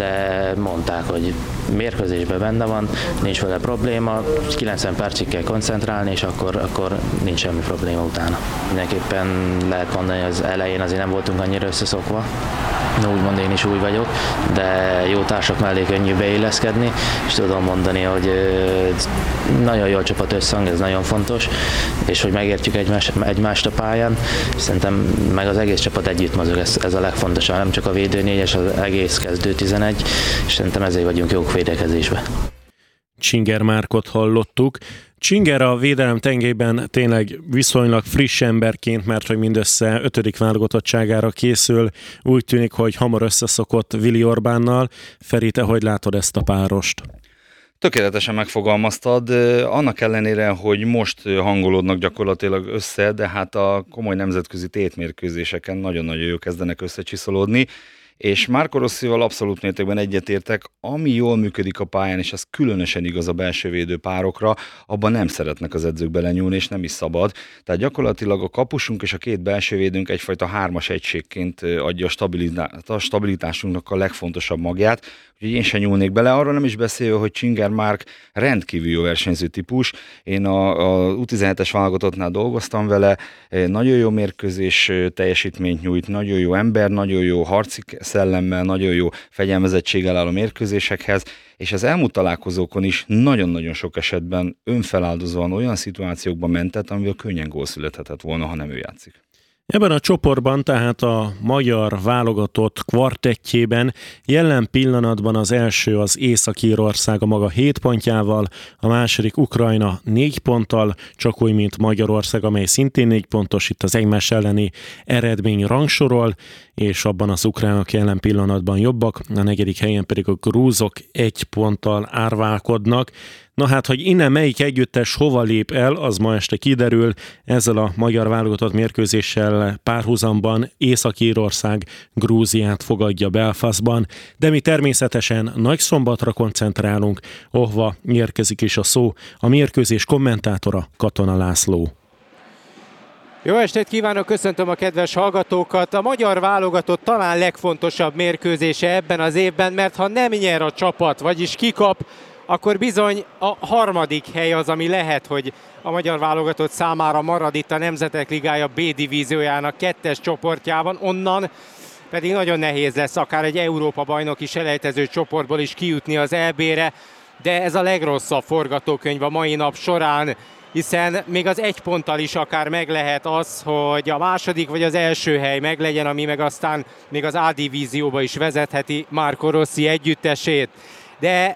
de mondták, hogy mérkőzésben benne van, nincs vele probléma, 90 percig kell koncentrálni, és akkor nincs semmi probléma utána. Mindenképpen lehet mondani, hogy az elején azért nem voltunk annyira összeszokva, úgymond én is új vagyok, de jó társak mellé könnyű beilleszkedni, és tudom mondani, hogy nagyon jó a csapat összhang, ez nagyon fontos, és hogy megértjük egymást a pályán, szerintem meg az egész csapat együtt mozog, ez a legfontosabb, nem csak a védőnégyes, az egész kezdő 11, és szerintem ezért vagyunk jók védekezésben. Csinger Márkot hallottuk. Csinger a védelem tengelyben tényleg viszonylag friss emberként, mert hogy mindössze 5. válogatottságára készül. Úgy tűnik, hogy hamar összeszokott Vili Orbánnal. Feri, te hogy látod ezt a párost? Tökéletesen megfogalmaztad, annak ellenére, hogy most hangolódnak gyakorlatilag össze, de hát a komoly nemzetközi tétmérkőzéseken nagyon-nagyon jó kezdenek összecsiszolódni, és Marco Rossival abszolút mértékben egyetértek, ami jól működik a pályán, és ez különösen igaz a belső védő párokra, abban nem szeretnek az edzők belenyúlni, és nem is szabad. Tehát gyakorlatilag a kapusunk és a két belső védőnk egyfajta hármas egységként adja a stabilitásunknak a legfontosabb magját, úgyhogy én sem nyúlnék bele, arra nem is beszélve, hogy Csinger Márk rendkívül jó versenyző típus. Én a U17-es válogatottnál dolgoztam vele, nagyon jó mérkőzés teljesítményt nyújt, nagyon jó ember, nagyon jó harci szellemmel, nagyon jó fegyelmezettséggel áll a mérkőzésekhez, és az elmúlt találkozókon is nagyon-nagyon sok esetben önfeláldozóan olyan szituációkban mentett, amiből könnyen gól születhetett volna, ha nem ő játszik. Ebben a csoportban, tehát a magyar válogatott kvartettjében jelen pillanatban az első az Észak-Írország a maga 7 pontjával, a második Ukrajna 4 ponttal, csak úgy, mint Magyarország, amely szintén 4 pontos, itt az egymás elleni eredmény rangsorol, és abban az ukránok jelen pillanatban jobbak, a 4. helyen pedig a grúzok 1 ponttal árválkodnak. Na hát, hogy innen melyik együttes hova lép el, az ma este kiderül. Ezzel a magyar válogatott mérkőzéssel párhuzamban Észak-Írország Grúziát fogadja Belfastban, de mi természetesen Nagyszombatra koncentrálunk, ahova érkezik is a szó. A mérkőzés kommentátora Katona László. Jó estét kívánok, köszöntöm a kedves hallgatókat. A magyar válogatott talán legfontosabb mérkőzése ebben az évben, mert ha nem nyer a csapat, vagyis kikap, akkor bizony a 3. hely az, ami lehet, hogy a magyar válogatott számára marad itt a Nemzetek Ligája B divíziójának 2-es csoportjában, onnan pedig nagyon nehéz lesz akár egy Európa-bajnoki selejtező csoportból is kijutni az EB-re, de ez a legrosszabb forgatókönyv a mai nap során, hiszen még az 1 ponttal is akár meg lehet az, hogy a 2. vagy az 1. hely meglegyen, ami meg aztán még az A divízióba is vezetheti Marco Rossi együttesét. De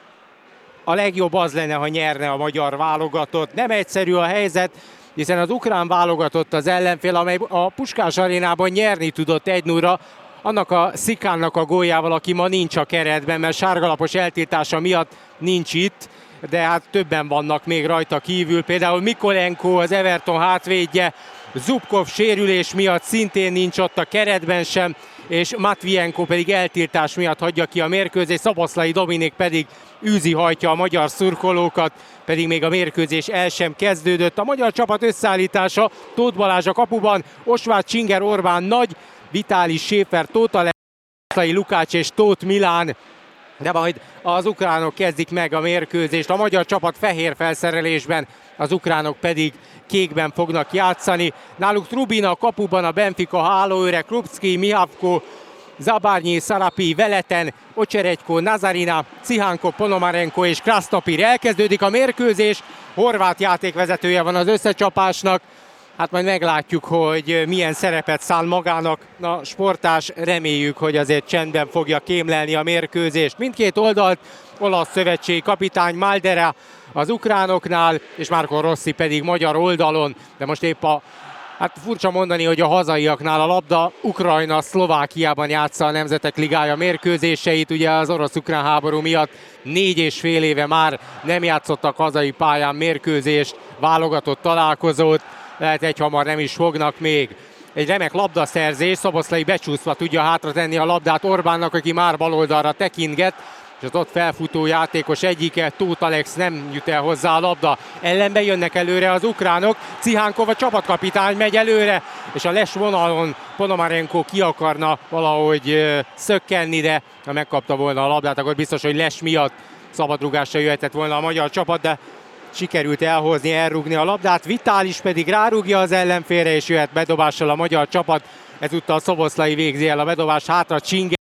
a legjobb az lenne, ha nyerne a magyar válogatott. Nem egyszerű a helyzet, hiszen az ukrán válogatott az ellenfél, amely a Puskás arénában nyerni tudott 1-0-ra, annak a Szikánnak a góljával, aki ma nincs a keretben, mert sárgalapos eltiltása miatt nincs itt, de hát többen vannak még rajta kívül. Például Mikolenko, az Everton hátvédje, Zubkov sérülés miatt szintén nincs ott a keretben sem, és Matvienko pedig eltiltás miatt hagyja ki a mérkőzést, Szoboszlai Dominik pedig űzi hajtja a magyar szurkolókat, pedig még a mérkőzés el sem kezdődött. A magyar csapat összeállítása: Tóth Balázs a kapuban, Osváth, Csinger, Orbán, Nagy, Vitális, Schäfer, Tóth Alexei, Lukács és Tóth Milán. De majd az ukránok kezdik meg a mérkőzést, a magyar csapat fehér felszerelésben, az ukránok pedig kékben fognak játszani. Náluk Trubina a kapuban, a Benfica hálóőre, Krupski, Mihavko, Zabárnyi, Szarapi, Veleten, Ocseregykó, Nazarina, Cihánko, Ponomarenko és Krasznopir. Elkezdődik a mérkőzés, horvát játékvezetője van az összecsapásnak. Hát majd meglátjuk, hogy milyen szerepet szán magának a sportás. Reméljük, hogy azért csendben fogja kémlelni a mérkőzést. Mindkét oldalt olasz szövetségi kapitány Maldera az ukránoknál, és Marco Rossi pedig magyar oldalon. De most épp hát furcsa mondani, hogy a hazaiaknál a labda Ukrajna Szlovákiában játsza a Nemzetek Ligája mérkőzéseit. Ugye az orosz-ukrán háború miatt 4,5 éve már nem játszottak hazai pályán mérkőzést, válogatott találkozót. Lehet egyhamar nem is fognak még. Egy remek labdaszerzés, Szoboszlai becsúszva tudja hátratenni a labdát Orbánnak, aki már baloldalra tekintget, és az ott felfutó játékos egyike, Tóth Alex nem jut el hozzá a labda. Ellenben jönnek előre az ukránok, Cihánkov a csapatkapitány megy előre, és a les vonalon Ponomarenko ki akarna valahogy szökkenni, de ha megkapta volna a labdát, akkor biztos, hogy les miatt szabadrugásra jöhetett volna a magyar csapat, de sikerült elhozni, elrúgni a labdát. Vitális pedig rárúgja az ellenfélre, és jöhet bedobással a magyar csapat. Ezúttal Szoboszlai végzi el a bedobás, hátra Csinger.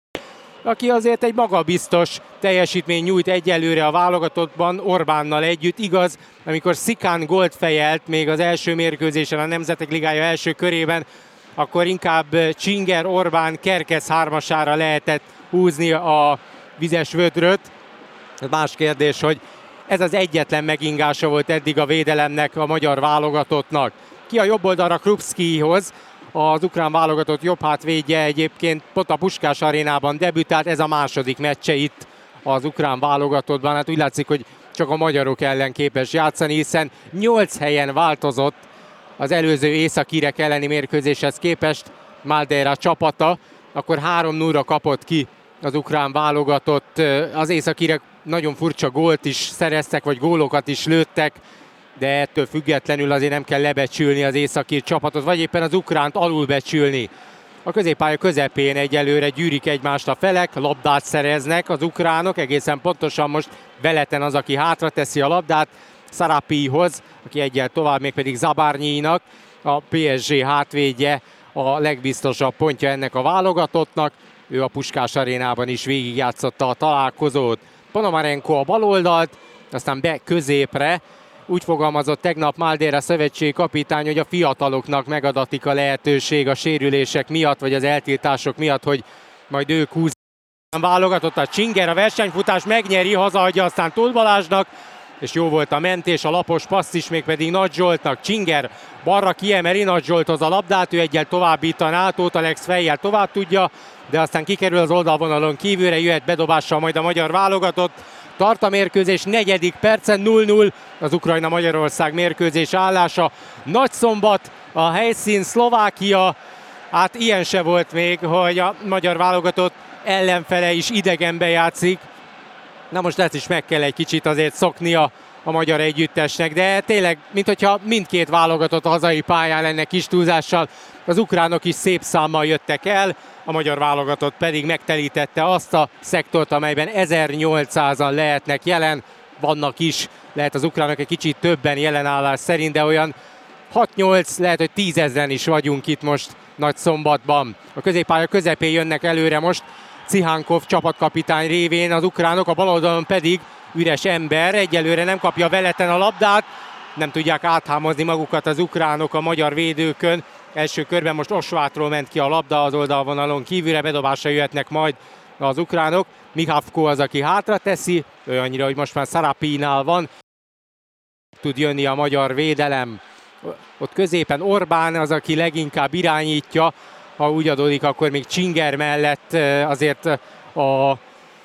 aki azért egy magabiztos teljesítmény nyújt egyelőre a válogatottban Orbánnal együtt. Igaz, amikor Szikán gólt fejelt még az első mérkőzésen a Nemzetek Ligája első körében, akkor inkább Csinger, Orbán, Kerkez hármasára lehetett húzni a vizes vödröt. Más kérdés, hogy ez az egyetlen megingása volt eddig a védelemnek a magyar válogatottnak. Ki a jobb oldalra Krupszkijhoz, az ukrán válogatott jobb hátvédje egyébként pont a Puskás arénában debütált, ez a második meccse itt az ukrán válogatottban. Hát úgy látszik, hogy csak a magyarok ellen képes játszani, hiszen 8 helyen változott az előző északírek elleni mérkőzéshez képest Madeira csapata, akkor 3-0-ra kapott ki az ukrán válogatott. Az északírek nagyon furcsa gólt is szereztek, vagy gólokat is lőttek, de ettől függetlenül azért nem kell lebecsülni az északír csapatot, vagy éppen az ukránt alulbecsülni. A középpálya közepén egyelőre gyűrik egymást a felek, labdát szereznek az ukránok, egészen pontosan most Veleten az, aki hátra teszi a labdát Szarapijhoz, aki egyel tovább, mégpedig Zabárnyinak, a PSG hátvédje a legbiztosabb pontja ennek a válogatottnak. Ő a Puskás arénában is végigjátszotta a találkozót. Ponomarenko a baloldalt, aztán be középre. Úgy fogalmazott tegnap Madeira szövetségi kapitány, hogy a fiataloknak megadatik a lehetőség a sérülések miatt, vagy az eltiltások miatt, hogy majd ők húzzák. Válogatott a Csinger, a versenyfutás megnyeri, hazaadja aztán Tóth Balázsnak, és jó volt a mentés, a lapos passz is, mégpedig Nagy Zsoltnak. Csinger balra kiemeli Nagy Zsolthoz a labdát, ő egyel továbbítaná, Tóth Alex fejjel tovább tudja, de aztán kikerül az oldalvonalon kívülre, jöhet bedobással majd a magyar válogatott. Tart a mérkőzés 4. percen 0-0 az Ukrajna-Magyarország mérkőzés állása. Nagyszombat a helyszín, Szlovákia, hát ilyen se volt még, hogy a magyar válogatott ellenfele is idegenbe játszik. Na most ezt is meg kell egy kicsit azért szoknia a magyar együttesnek, de tényleg, minthogyha mindkét válogatott a hazai pályán lenne kis túlzással, az ukránok is szép számmal jöttek el, a magyar válogatott pedig megtelítette azt a szektort, amelyben 1800-an lehetnek jelen, vannak is, lehet az ukránok egy kicsit többen jelenállás szerint, de olyan 6-8, lehet, hogy 10 000 is vagyunk itt most Nagyszombatban. A középpálya közepén jönnek előre most Cihánkov csapatkapitány révén az ukránok, a bal oldalon pedig üres ember, egyelőre nem kapja Veleten a labdát, nem tudják áthámozni magukat az ukránok a magyar védőkön. Első körben most Osvátról ment ki a labda az oldalvonalon kívülre, bedobásra jöhetnek majd az ukránok. Mihavko az, aki hátra teszi, olyannyira, hogy most már Szarapijnál van. Tud jönni a magyar védelem. Ott középen Orbán az, aki leginkább irányítja, ha úgy adódik, akkor még Csinger mellett azért a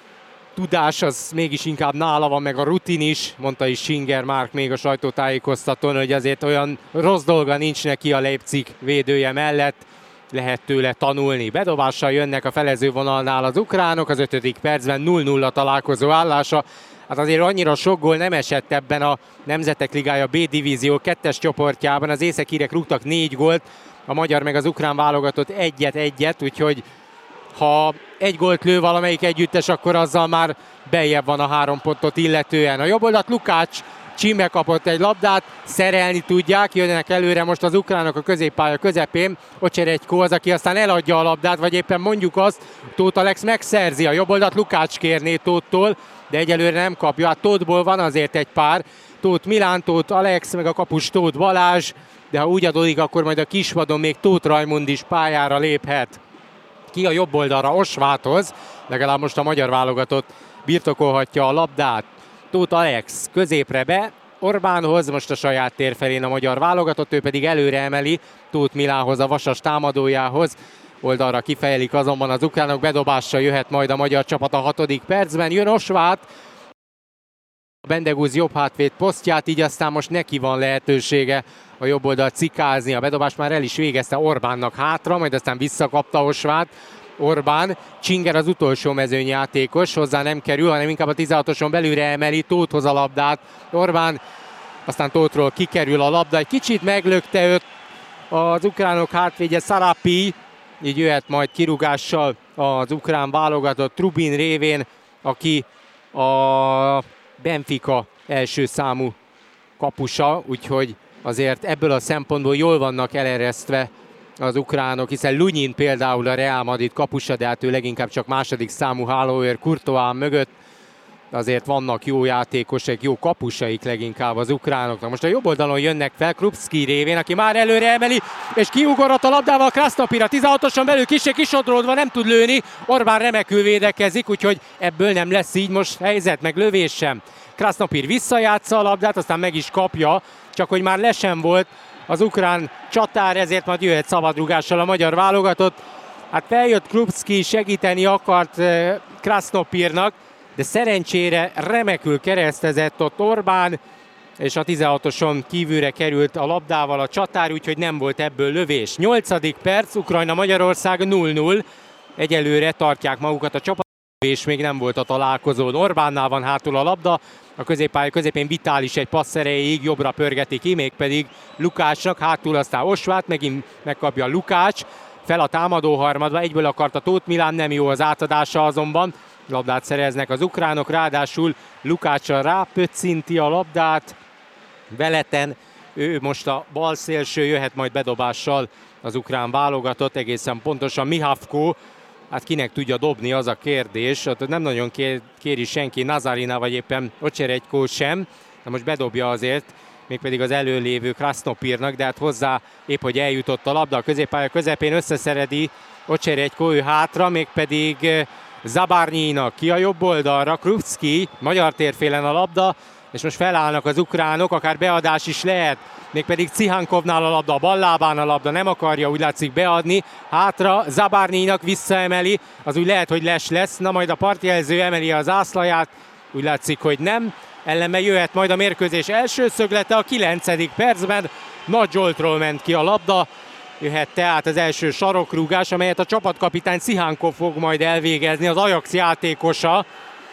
tudás az mégis inkább nála van, meg a rutin is, mondta is Csinger Márk még a sajtótájékoztatón, hogy azért olyan rossz dolga nincs neki a Leipzig védője mellett, lehet tőle tanulni. Bedobással jönnek a felezővonalnál az ukránok, az 5. percben 0-0 a találkozó állása. Hát azért annyira sok gól nem esett ebben a Nemzetek Ligája B divízió 2-es csoportjában, az északírek rúgtak 4 gólt, a magyar meg az ukrán válogatott egyet, úgyhogy ha egy gólt lő valamelyik együttes, akkor azzal már beljebb van a 3 pontot illetően. A jobb oldalt Lukács Csíme kapott egy labdát, szerelni tudják, jönnek előre most az ukránok a középpálya közepén, Ocseredjko az, aki aztán eladja a labdát, vagy éppen mondjuk azt, Tóth Alex megszerzi, a jobb oldalt Lukács kérné Tóthtól, de egyelőre nem kapja, hát Tóthból van azért egy pár, Tóth Milán, Tóth Alex, meg a kapus Tóth Balázs, de ha úgy adódik, akkor majd a kisvadon még Tóth Rajmund is pályára léphet. Ki a jobb oldalra Osváthoz, legalább most a magyar válogatott birtokolhatja a labdát. Tóth Alex középre be, Orbánhoz, most a saját tér felén a magyar válogatott, ő pedig előre emeli Tóth Milánhoz, a vasas támadójához. Oldalra kifejelik azonban az ukránok, bedobással jöhet majd a magyar csapat a 6. percben. Jön Osvát, Bendegúz jobb hátvéd posztját, így aztán most neki van lehetősége a jobb oldalt cikázni. A bedobást már el is végezte Orbánnak hátra, majd aztán visszakapta Osvát. Orbán, Csinger az utolsó mezőnyjátékos, hozzá nem kerül, hanem inkább a 16-oson belülre emeli, Tóthhoz a labdát. Orbán, aztán Tóthról kikerül a labda, egy kicsit meglökte őt az ukránok hátvédje Szarapij, így jöhet majd kirúgással az ukrán válogatott Trubin révén, aki a Benfica első számú kapusa, úgyhogy azért ebből a szempontból jól vannak eleresztve az ukránok, hiszen Lunyin például a Real Madrid kapusa, de hát ő leginkább csak második számú hálóőr Courtois mögött. Azért vannak jó játékosok, jó kapusaik leginkább az ukránoknak. Most a jobb oldalon jönnek fel Krupski révén, aki már előre emeli, és kiugorhat a labdával Krasznopir, a 16-oson belül kisodródva nem tud lőni, Orbán remekül védekezik, úgyhogy ebből nem lesz így most helyzet, meg lövés sem. Krasznopir visszajátsza a labdát, aztán meg is kapja, csak hogy már le sem volt az ukrán csatár, ezért majd jöhet szabadrugással a magyar válogatott. Hát feljött Krupski, segíteni akart Krasznopirnak, de szerencsére remekül keresztezett ott Orbán, és a 16-oson kívülre került a labdával a csatár, úgyhogy nem volt ebből lövés. 8. perc, Ukrajna-Magyarország 0-0. Egyelőre tartják magukat a csapat, és még nem volt a találkozón. Orbánnál van hátul a labda, a középpálya közepén Vitális egy passz erejéig jobbra pörgeti ki, mégpedig Lukácsnak, hátul aztán Osvát, megint megkapja Lukács, fel a támadó harmadba, egyből akarta Tóth Milán, nem jó az átadása azonban. Labdát szereznek az ukránok, ráadásul Lukácsra rápöccinti a labdát, Veleten, ő most a bal szélső, jöhet majd bedobással az ukrán válogatott, egészen pontosan Mihavko, hát kinek tudja dobni, az a kérdés, nem nagyon kéri senki, Nazarina vagy éppen Ocseredjko sem, de most bedobja azért, mégpedig az előlévő Krasznopirnak, de hát hozzá épp, hogy eljutott a labda, a középpálya közepén összeszeredi Ocseredjko, ő hátra, mégpedig Zabarnyinak ki a jobb oldalra, Krupski, magyar térfélen a labda, és most felállnak az ukránok, akár beadás is lehet, mégpedig Cihankovnál a labda, a bal lábán a labda, nem akarja úgy látszik beadni, hátra Zabarnyinak visszaemeli, az úgy lehet, hogy lesz, na majd a partjelző emeli az zászlaját, úgy látszik, hogy nem, ellenben jöhet majd a mérkőzés első szöglete a 9. percben, Nagy Zsoltról ment ki a labda, jöhet tehát az első sarokrúgás, amelyet a csapatkapitány Cihankov fog majd elvégezni, az Ajax játékosa.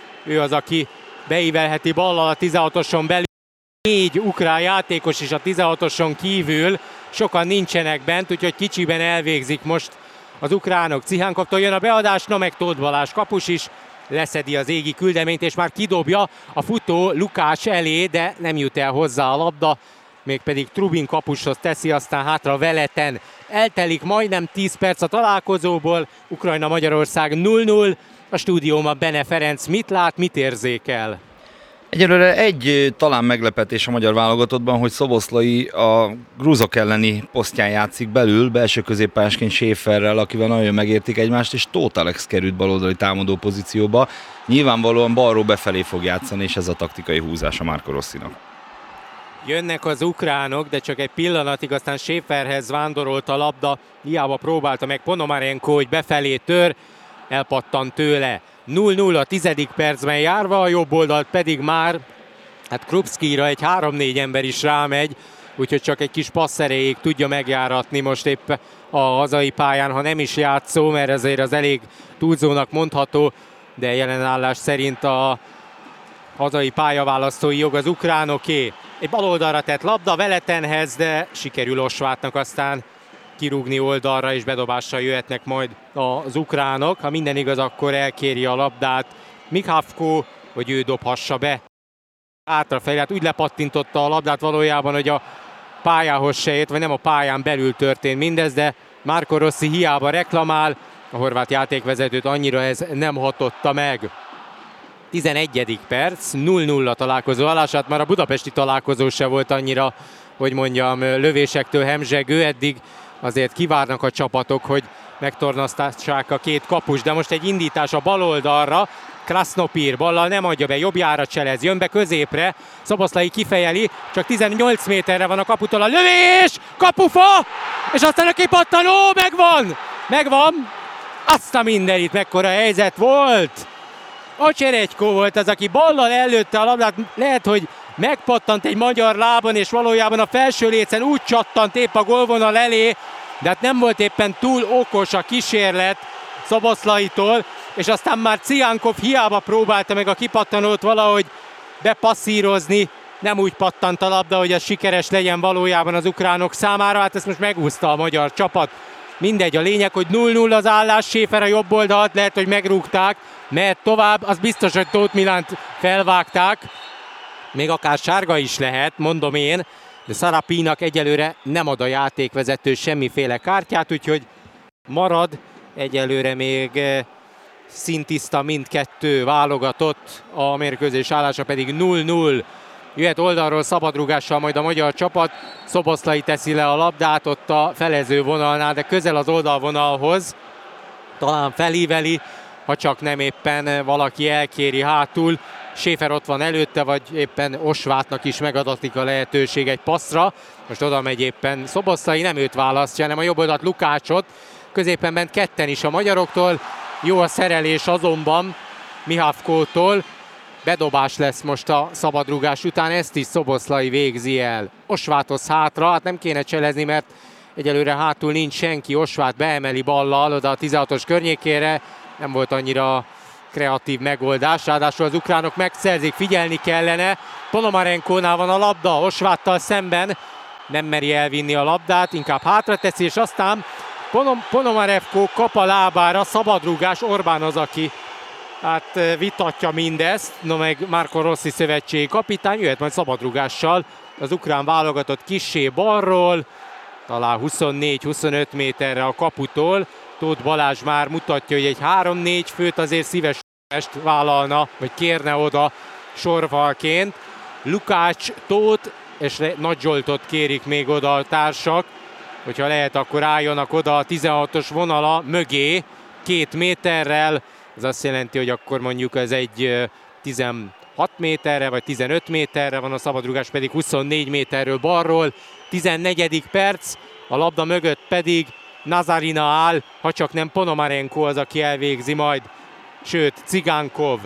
Ő az, aki beívelheti ballal a 16-oson belül. 4 ukrán játékos is a 16-oson kívül, sokan nincsenek bent, úgyhogy kicsiben elvégzik most az ukránok. Cihankovtól jön a beadás, na meg Tóth Balázs kapus is leszedi az égi küldeményt, és már kidobja a futó Lukács elé, de nem jut el hozzá a labda, mégpedig Trubin kapushoz teszi, aztán hátra Veleten. Eltelik majdnem 10 perc a találkozóból, Ukrajna-Magyarország 0-0, a stúdióban Bene Ferenc mit lát, mit érzékel? Egyelőre egy talán meglepetés a magyar válogatottban, hogy Szoboszlai a grúzok elleni posztján játszik belül, belső középpályásként Schäferrel, akivel nagyon megértik egymást, és Tóth Alex került baloldali támadó pozícióba. Nyilvánvalóan balról befelé fog játszani, és ez a taktikai húzása Marco Rossinak. Jönnek az ukránok, de csak egy pillanatig, aztán Schäferhez vándorolt a labda, hiába próbálta meg Ponomarenko, hogy befelé tör, elpattant tőle. 0-0 a 10. percben járva, a jobb oldalt pedig már hát Krupskira egy 3-4 ember is rámegy, úgyhogy csak egy kis passz erejéig tudja megjáratni most épp a hazai pályán, ha nem is játszó, mert ezért az elég túlzónak mondható, de jelenállás szerint a hazai pályaválasztói jog az ukránoké. Egy baloldalra tett labda Veletenhez, de sikerül Osvátnak aztán kirúgni oldalra, és bedobással jöhetnek majd az ukránok. Ha minden igaz, akkor elkéri a labdát Mihavko, hogy ő dobhassa be. Hátrafelé, hát úgy lepattintotta a labdát valójában, hogy a pályához se ért, vagy nem a pályán belül történt mindez, de Marco Rossi hiába reklamál, a horvát játékvezetőt annyira ez nem hatotta meg. 11. perc, 0-0 a találkozó állását, már a budapesti találkozó se volt annyira, hogy mondjam, lövésektől hemzsegő, eddig azért kivárnak a csapatok, hogy megtornasztassák a két kapus, de most egy indítás a bal oldalra, Krasznopir ballal nem adja be, jobbjára cselez, jön be középre, Szoboszlai kifejeli, csak 18 méterre van a kaputól a lövés, kapufa, és aztán a kipattanó, megvan, azt a mindenit, mekkora helyzet volt. Ocseredjko volt az, aki ballal előtte a labdát, lehet, hogy megpattant egy magyar lábon, és valójában a felső lécen úgy csattant épp a gólvonal elé, de hát nem volt éppen túl okos a kísérlet Szoboszlaitól, és aztán már Cihankov hiába próbálta meg a kipattanót valahogy bepasszírozni, nem úgy pattant a labda, hogy ez sikeres legyen valójában az ukránok számára, hát ezt most megúszta a magyar csapat. Mindegy, a lényeg, hogy 0-0 az állás, Schäfer a jobb oldalt, lehet, hogy megrúgták, mert tovább, az biztos, hogy Tóth Milánt felvágták, még akár sárga is lehet, mondom én, de Sarapinak egyelőre nem ad a játékvezető semmiféle kártyát, úgyhogy marad egyelőre még szintiszta mindkettő válogatott, a mérkőzés állása pedig 0-0. Jöhet oldalról szabadrúgással majd a magyar csapat, Szoboszlai teszi le a labdát ott a felező vonalnál, de közel az oldalvonalhoz, talán felíveli, ha csak nem éppen valaki elkéri hátul. Schäfer ott van előtte, vagy éppen Osvátnak is megadatik a lehetőség egy passzra. Most oda megy éppen Szoboszlai, nem őt választja, hanem a jobb oldalt Lukácsot. Középen ment ketten is a magyaroktól. Jó a szerelés azonban Mihavkótól. Bedobás lesz most a szabadrúgás után, ezt is Szoboszlai végzi el. Osváthoz hátra, hát nem kéne cselezni, mert egyelőre hátul nincs senki. Osvát beemeli ballal oda a 16-os környékére. Nem volt annyira kreatív megoldás, ráadásul az ukránok megszerzik, figyelni kellene. Ponomarenkónál van a labda, Osváttal szemben, nem meri elvinni a labdát, inkább hátra teszi, és aztán Ponomarenko kap a lábára, szabadrúgás, Orbán az, aki hát vitatja mindezt, no meg Marco Rossi szövetségi kapitány, jöhet majd szabadrúgással az ukrán válogatott kissé balról, talán 24-25 méterre a kaputól. Tóth Balázs már mutatja, hogy egy 3-4 főt azért szíves vállalna, vagy kérne oda sorfalként. Lukács, Tóth és Nagy Zsoltot kérik még oda a társak, hogyha lehet, akkor álljanak oda a 16-os vonala mögé 2 méterrel. Ez azt jelenti, hogy akkor mondjuk ez egy 16 méterre, vagy 15 méterre van, a szabadrúgás pedig 24 méterről balról. 14. perc, a labda mögött pedig Nazarina áll, ha csak nem Ponomarenko az, aki elvégzi majd, sőt Cigánkov.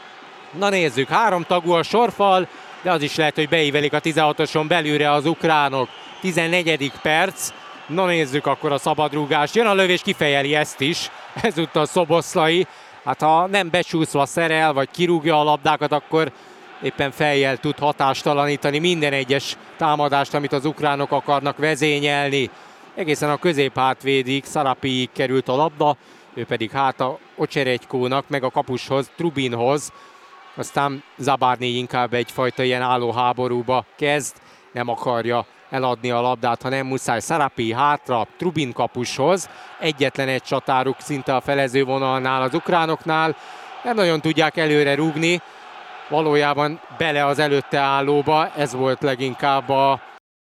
Na nézzük, 3 tagú a sorfal, de az is lehet, hogy beívelik a 16-oson belülre az ukránok. 14. perc, na nézzük akkor a szabadrúgást, jön a lövés, kifejeli ezt is, ezúttal Szoboszlai. Hát ha nem becsúszva szerel, vagy kirúgja a labdákat, akkor éppen fejjel tud hatástalanítani minden egyes támadást, amit az ukránok akarnak vezényelni. Egészen a középhátvédig, Sarapiig került a labda, ő pedig hát a Ocseregykónak, meg a kapushoz, Trubinhoz. Aztán Zabárné inkább egyfajta ilyen állóháborúba kezd, nem akarja eladni a labdát, ha nem muszáj. Sarapi hátra, Trubin kapushoz. Egyetlen egy csatáruk szinte a felező vonalnál az ukránoknál. Nem nagyon tudják előre rúgni, valójában bele az előtte állóba. Ez volt leginkább a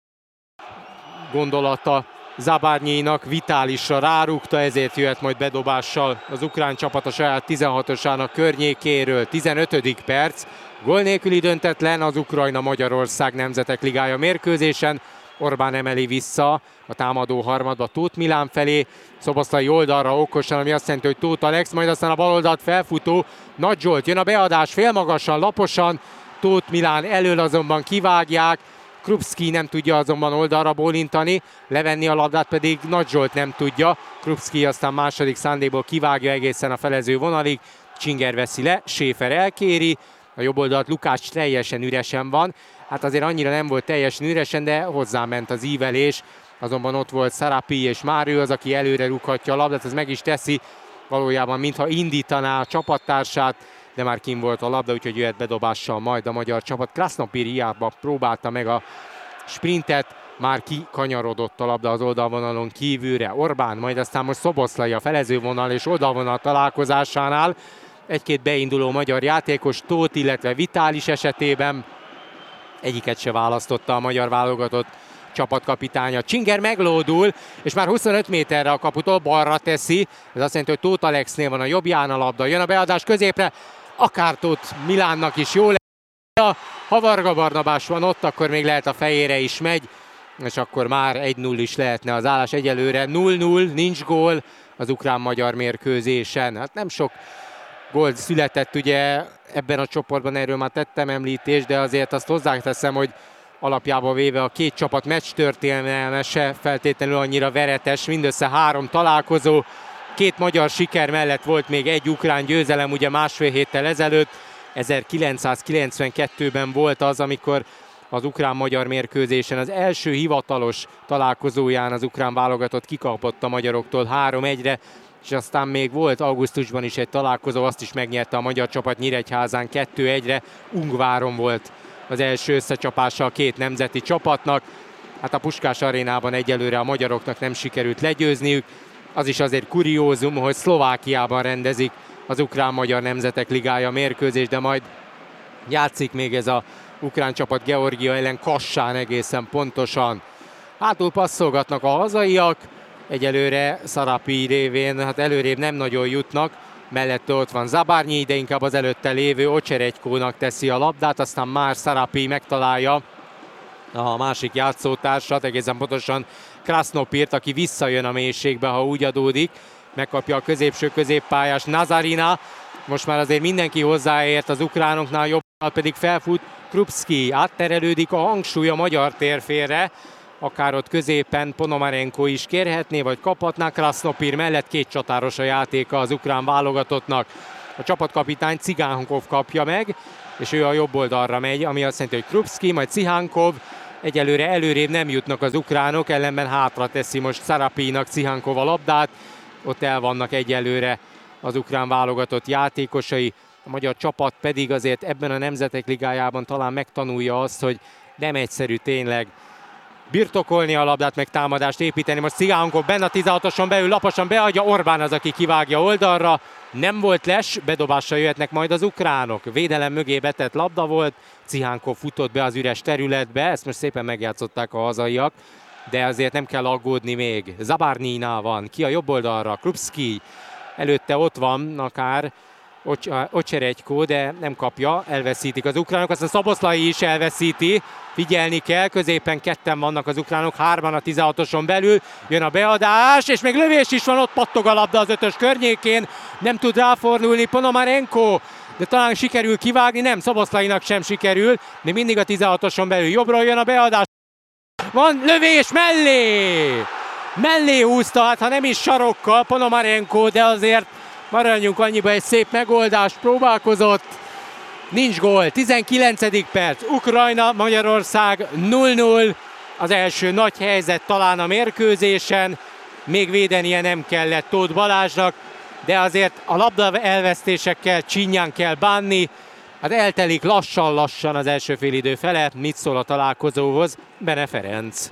gondolata Zabárnyénak, Vitálisra rárúgta, ezért jöhet majd bedobással az ukrán csapat a saját 16-osának környékéről. 15. perc, gól nélküli döntetlen az Ukrajna-Magyarország Nemzetek Ligája mérkőzésen. Orbán emeli vissza a támadó harmadba Tóth Milán felé, Szoboszlai oldalra okosan, ami azt jelenti, hogy Tóth Alex, majd aztán a baloldalt felfutó Nagy Zsolt, jön a beadás félmagasan, laposan, Tóth Milán elől azonban kivágják, Krupski nem tudja azonban oldalra bólintani, levenni a labdát pedig Nagy Zsolt nem tudja, Krupski aztán második szándékból kivágja egészen a felező vonalig, Csinger veszi le, Schäfer elkéri, a jobb oldalt Lukács teljesen üresen van, hát azért annyira nem volt teljesen üresen, de hozzáment az ívelés, azonban ott volt Sarapi, és már ő az, aki előre rúghatja a labdát, ez meg is teszi, valójában mintha indítaná a csapattársát, de már kim volt a labda, úgyhogy jöhet bedobással majd a magyar csapat. Krasznopir hiába próbálta meg a sprintet, már kikanyarodott a labda az oldalvonalon kívülre. Orbán, majd aztán most Szoboszlai a felezővonal és oldalvonal találkozásánál. Egy-két beinduló magyar játékos, Tóth, illetve Vitális esetében egyiket se választotta a magyar válogatott csapatkapitánya. Csinger meglódul, és már 25 méterre a kaputól balra teszi. Ez azt jelenti, hogy Tóth Alexnél van a jobbján a labda. Jön a beadás középre, akár Tóth Milánnak is jó lesz. Ha Varga Barnabás van ott, akkor még lehet a fejére is megy, és akkor már 1-0 is lehetne az állás. Egyelőre 0-0, nincs gól az ukrán-magyar mérkőzésen. Hát nem sok gól született ugye ebben a csoportban, erről már tettem említést, de azért azt hozzáteszem, hogy alapjába véve a két csapat meccs történelme se feltétlenül annyira veretes, mindössze 3 találkozó, 2 magyar siker mellett volt még egy ukrán győzelem, ugye másfél héttel ezelőtt, 1992-ben volt az, amikor az ukrán-magyar mérkőzésen az első hivatalos találkozóján az ukrán válogatott kikapott a magyaroktól 3-1-re, és aztán még volt augusztusban is egy találkozó, azt is megnyerte a magyar csapat Nyíregyházán 2-1-re, Ungváron volt az első összecsapása a két nemzeti csapatnak. hát a Puskás arénában egyelőre a magyaroknak nem sikerült legyőzniük. Az is azért kuriózum, hogy Szlovákiában rendezik az Ukrán-Magyar Nemzetek Ligája mérkőzés, de majd játszik még ez a ukrán csapat Georgia ellen Kassán egészen pontosan. Hátul passzolgatnak a hazaiak, egyelőre Szarapi révén, hát előrébb nem nagyon jutnak, mellette ott van Zabárnyi, de inkább az előtte lévő Ocseregykónak teszi a labdát, aztán már Szarapi megtalálja a másik játszótársat, egészen pontosan Krasznopírt, aki visszajön a mélységbe, ha úgy adódik, megkapja a középső középpályás Nazarina, most már azért mindenki hozzáért az ukránoknál, jobbnál pedig felfut Krupski, átterelődik a hangsúly a magyar térfélre, akár ott középen Ponomarenko is kérhetné, vagy kaphatná. Krasznopír mellett két csatáros a játéka az ukrán válogatottnak. A csapatkapitány Cigánkov kapja meg, és ő a jobb oldalra megy, ami azt jelenti, hogy Krupski, majd Cihánkov. Egyelőre előrébb nem jutnak az ukránok, ellenben hátra teszi most Szarapinak Cihánkov a labdát. Ott el vannak egyelőre az ukrán válogatott játékosai. A magyar csapat pedig azért ebben a Nemzetek Ligájában talán megtanulja azt, hogy nem egyszerű tényleg birtokolni a labdát, meg támadást építeni. Most Cigánkov benne a 16-oson belül laposan beadja, Orbán az, aki kivágja oldalra. Nem volt les, bedobással jöhetnek majd az ukránok. Védelem mögé betett labda volt, Cihánkov futott be az üres területbe, ezt most szépen megjátszották a hazaiak, de azért nem kell aggódni még. Zabárnyinál van, ki a jobb oldalra, Krupski, előtte ott van akár Ocseregykó, de nem kapja, elveszítik az ukránok, aztán Szoboszlai is elveszíti, figyelni kell, középen ketten vannak az ukránok, 3 a 16-oson belül, jön a beadás, és még lövés is van, ott pattog a labda az 5-ös környékén, nem tud ráfordulni Ponomarenko, de talán sikerül kivágni, nem, Szoboszlainak sem sikerül, de mindig a 16-oson belül jobbról jön a beadás, van lövés mellé húzta, hát ha nem is sarokkal Ponomarenko, de azért maradjunk annyiba, egy szép megoldást próbálkozott. Nincs gól. 19. perc. Ukrajna, Magyarország 0-0. Az első nagy helyzet talán a mérkőzésen. Még védenie nem kellett Tóth Balázsnak, de azért a labda elvesztésekkel csinyán kell bánni. Hát eltelik lassan az első félidő fele. Mit szól a találkozóhoz Bene Ferenc?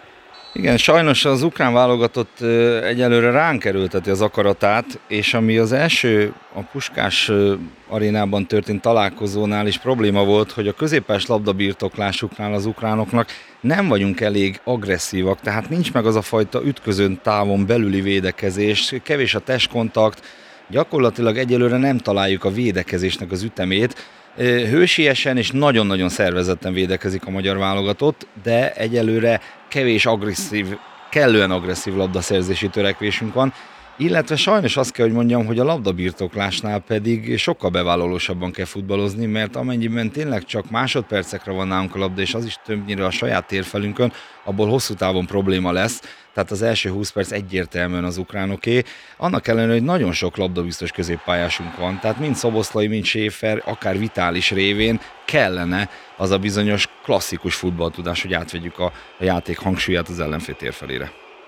Igen, sajnos az ukrán válogatott egyelőre ránk erőlteti az akaratát, és ami az első a Puskás arénában történt találkozónál is probléma volt, hogy a középpályás labdabirtoklásuknál az ukránoknak nem vagyunk elég agresszívak, tehát nincs meg az a fajta ütközön távon belüli védekezés, kevés a testkontakt, gyakorlatilag egyelőre nem találjuk a védekezésnek az ütemét. Hősiesen és nagyon-nagyon szervezetten védekezik a magyar válogatott, de egyelőre kevés agresszív, kellően agresszív labdaszerzési törekvésünk van, illetve sajnos azt kell, hogy mondjam, hogy a labdabirtoklásnál pedig sokkal bevállalósabban kell futballozni, mert amennyiben tényleg csak másodpercekre van nálunk a labda, és az is többnyire a saját térfelünkön, abból hosszú távon probléma lesz, tehát az első 20 perc egyértelműen az ukránoké. Annak ellenére, hogy nagyon sok labdabiztos középpályásunk van, tehát mind Szoboszlai, mind Schäfer, akár Vitális révén kellene az a bizonyos klasszikus futballtudás, hogy átvegyük a játék hangsúlyát az ellenfél térfelére.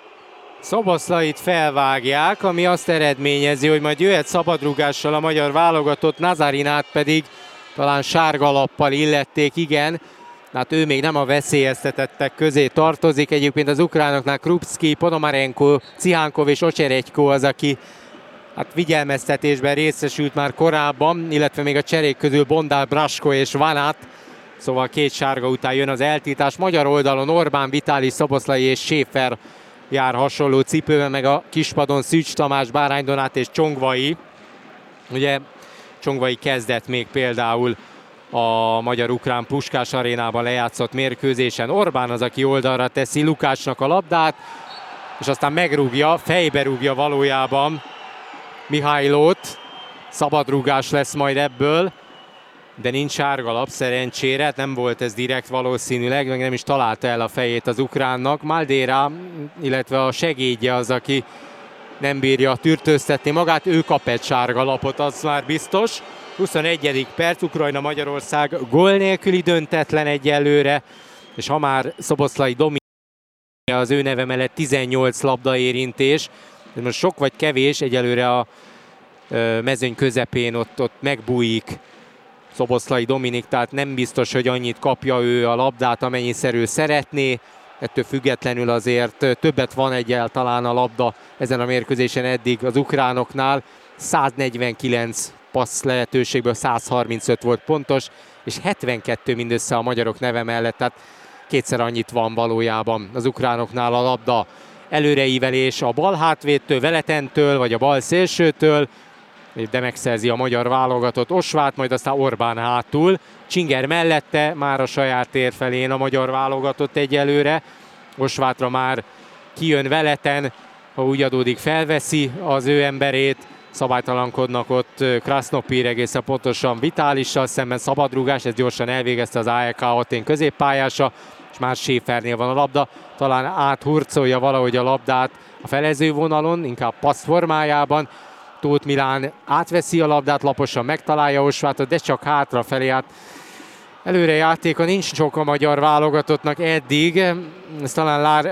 Szoboszlait felvágják, ami azt eredményezi, hogy majd jöhet szabadrúgással a magyar válogatott, Nazarinát pedig talán sárga lappal illették, igen. Hát ő még nem a veszélyeztetettek közé tartozik. Egyébként az ukránoknál Krupski, Ponomarenko, Cihánkov és Ocseregykó az, aki hát figyelmeztetésben részesült már korábban, illetve még a cserék közül Bondál, Brasko és Vanat. Szóval két sárga után jön az eltiltás. Magyar oldalon Orbán, Vitális, Szoboszlai és Schäfer jár hasonló cipőben, meg a kispadon Szűcs Tamás, Bárány Donát és Csongvai. Ugye Csongvai kezdett még például a magyar-ukrán Puskás arénában lejátszott mérkőzésen. Orbán az, aki oldalra teszi Lukácsnak a labdát, és aztán megrúgja, fejbe rúgja valójában Mihálylót. Szabadrúgás lesz majd ebből, de nincs sárgalap szerencsére, nem volt ez direkt valószínűleg, meg nem is találta el a fejét az ukránnak. Maldéra, illetve a segédje az, aki nem bírja tűrtőztetni magát, ő kap egy sárgalapot, az már biztos. 21. perc, Ukrajna-Magyarország gól nélküli döntetlen egyelőre, és ha már Szoboszlai dominálja, az ő neve mellett 18 labdaérintés, de most sok vagy kevés, egyelőre a mezőny közepén ott megbújik Szoboszlai Dominik, tehát nem biztos, hogy annyit kapja ő a labdát, amennyiszer ő szeretné. ettől függetlenül azért többet van egyáltalán a labda ezen a mérkőzésen eddig az ukránoknál. 149 passz lehetőségből 135 volt pontos, és 72 mindössze a magyarok neve mellett, tehát kétszer annyit van valójában az ukránoknál a labda. Előreívelés a bal hátvédtől, Veletentől, vagy a bal szélsőtől, de megszerzi a magyar válogatott Osvát, majd aztán Orbán hátul. Csinger mellette, már a saját tér felén a magyar válogatott egyelőre. Osvátra már kijön Veleten, ha úgy adódik, felveszi az ő emberét. Szabálytalankodnak ott Krasznopír, egészen pontosan Vitálissal szemben, szabadrúgás, ez gyorsan elvégezte az AEK Atén középpályása, és már Schäfernél van a labda, talán áthurcolja valahogy a labdát a felezővonalon, inkább passz formájában. Tóth Milán átveszi a labdát, laposan megtalálja Osvátot, de csak hátrafelé át. Előre játéka nincs sok a magyar válogatottnak eddig, ez talán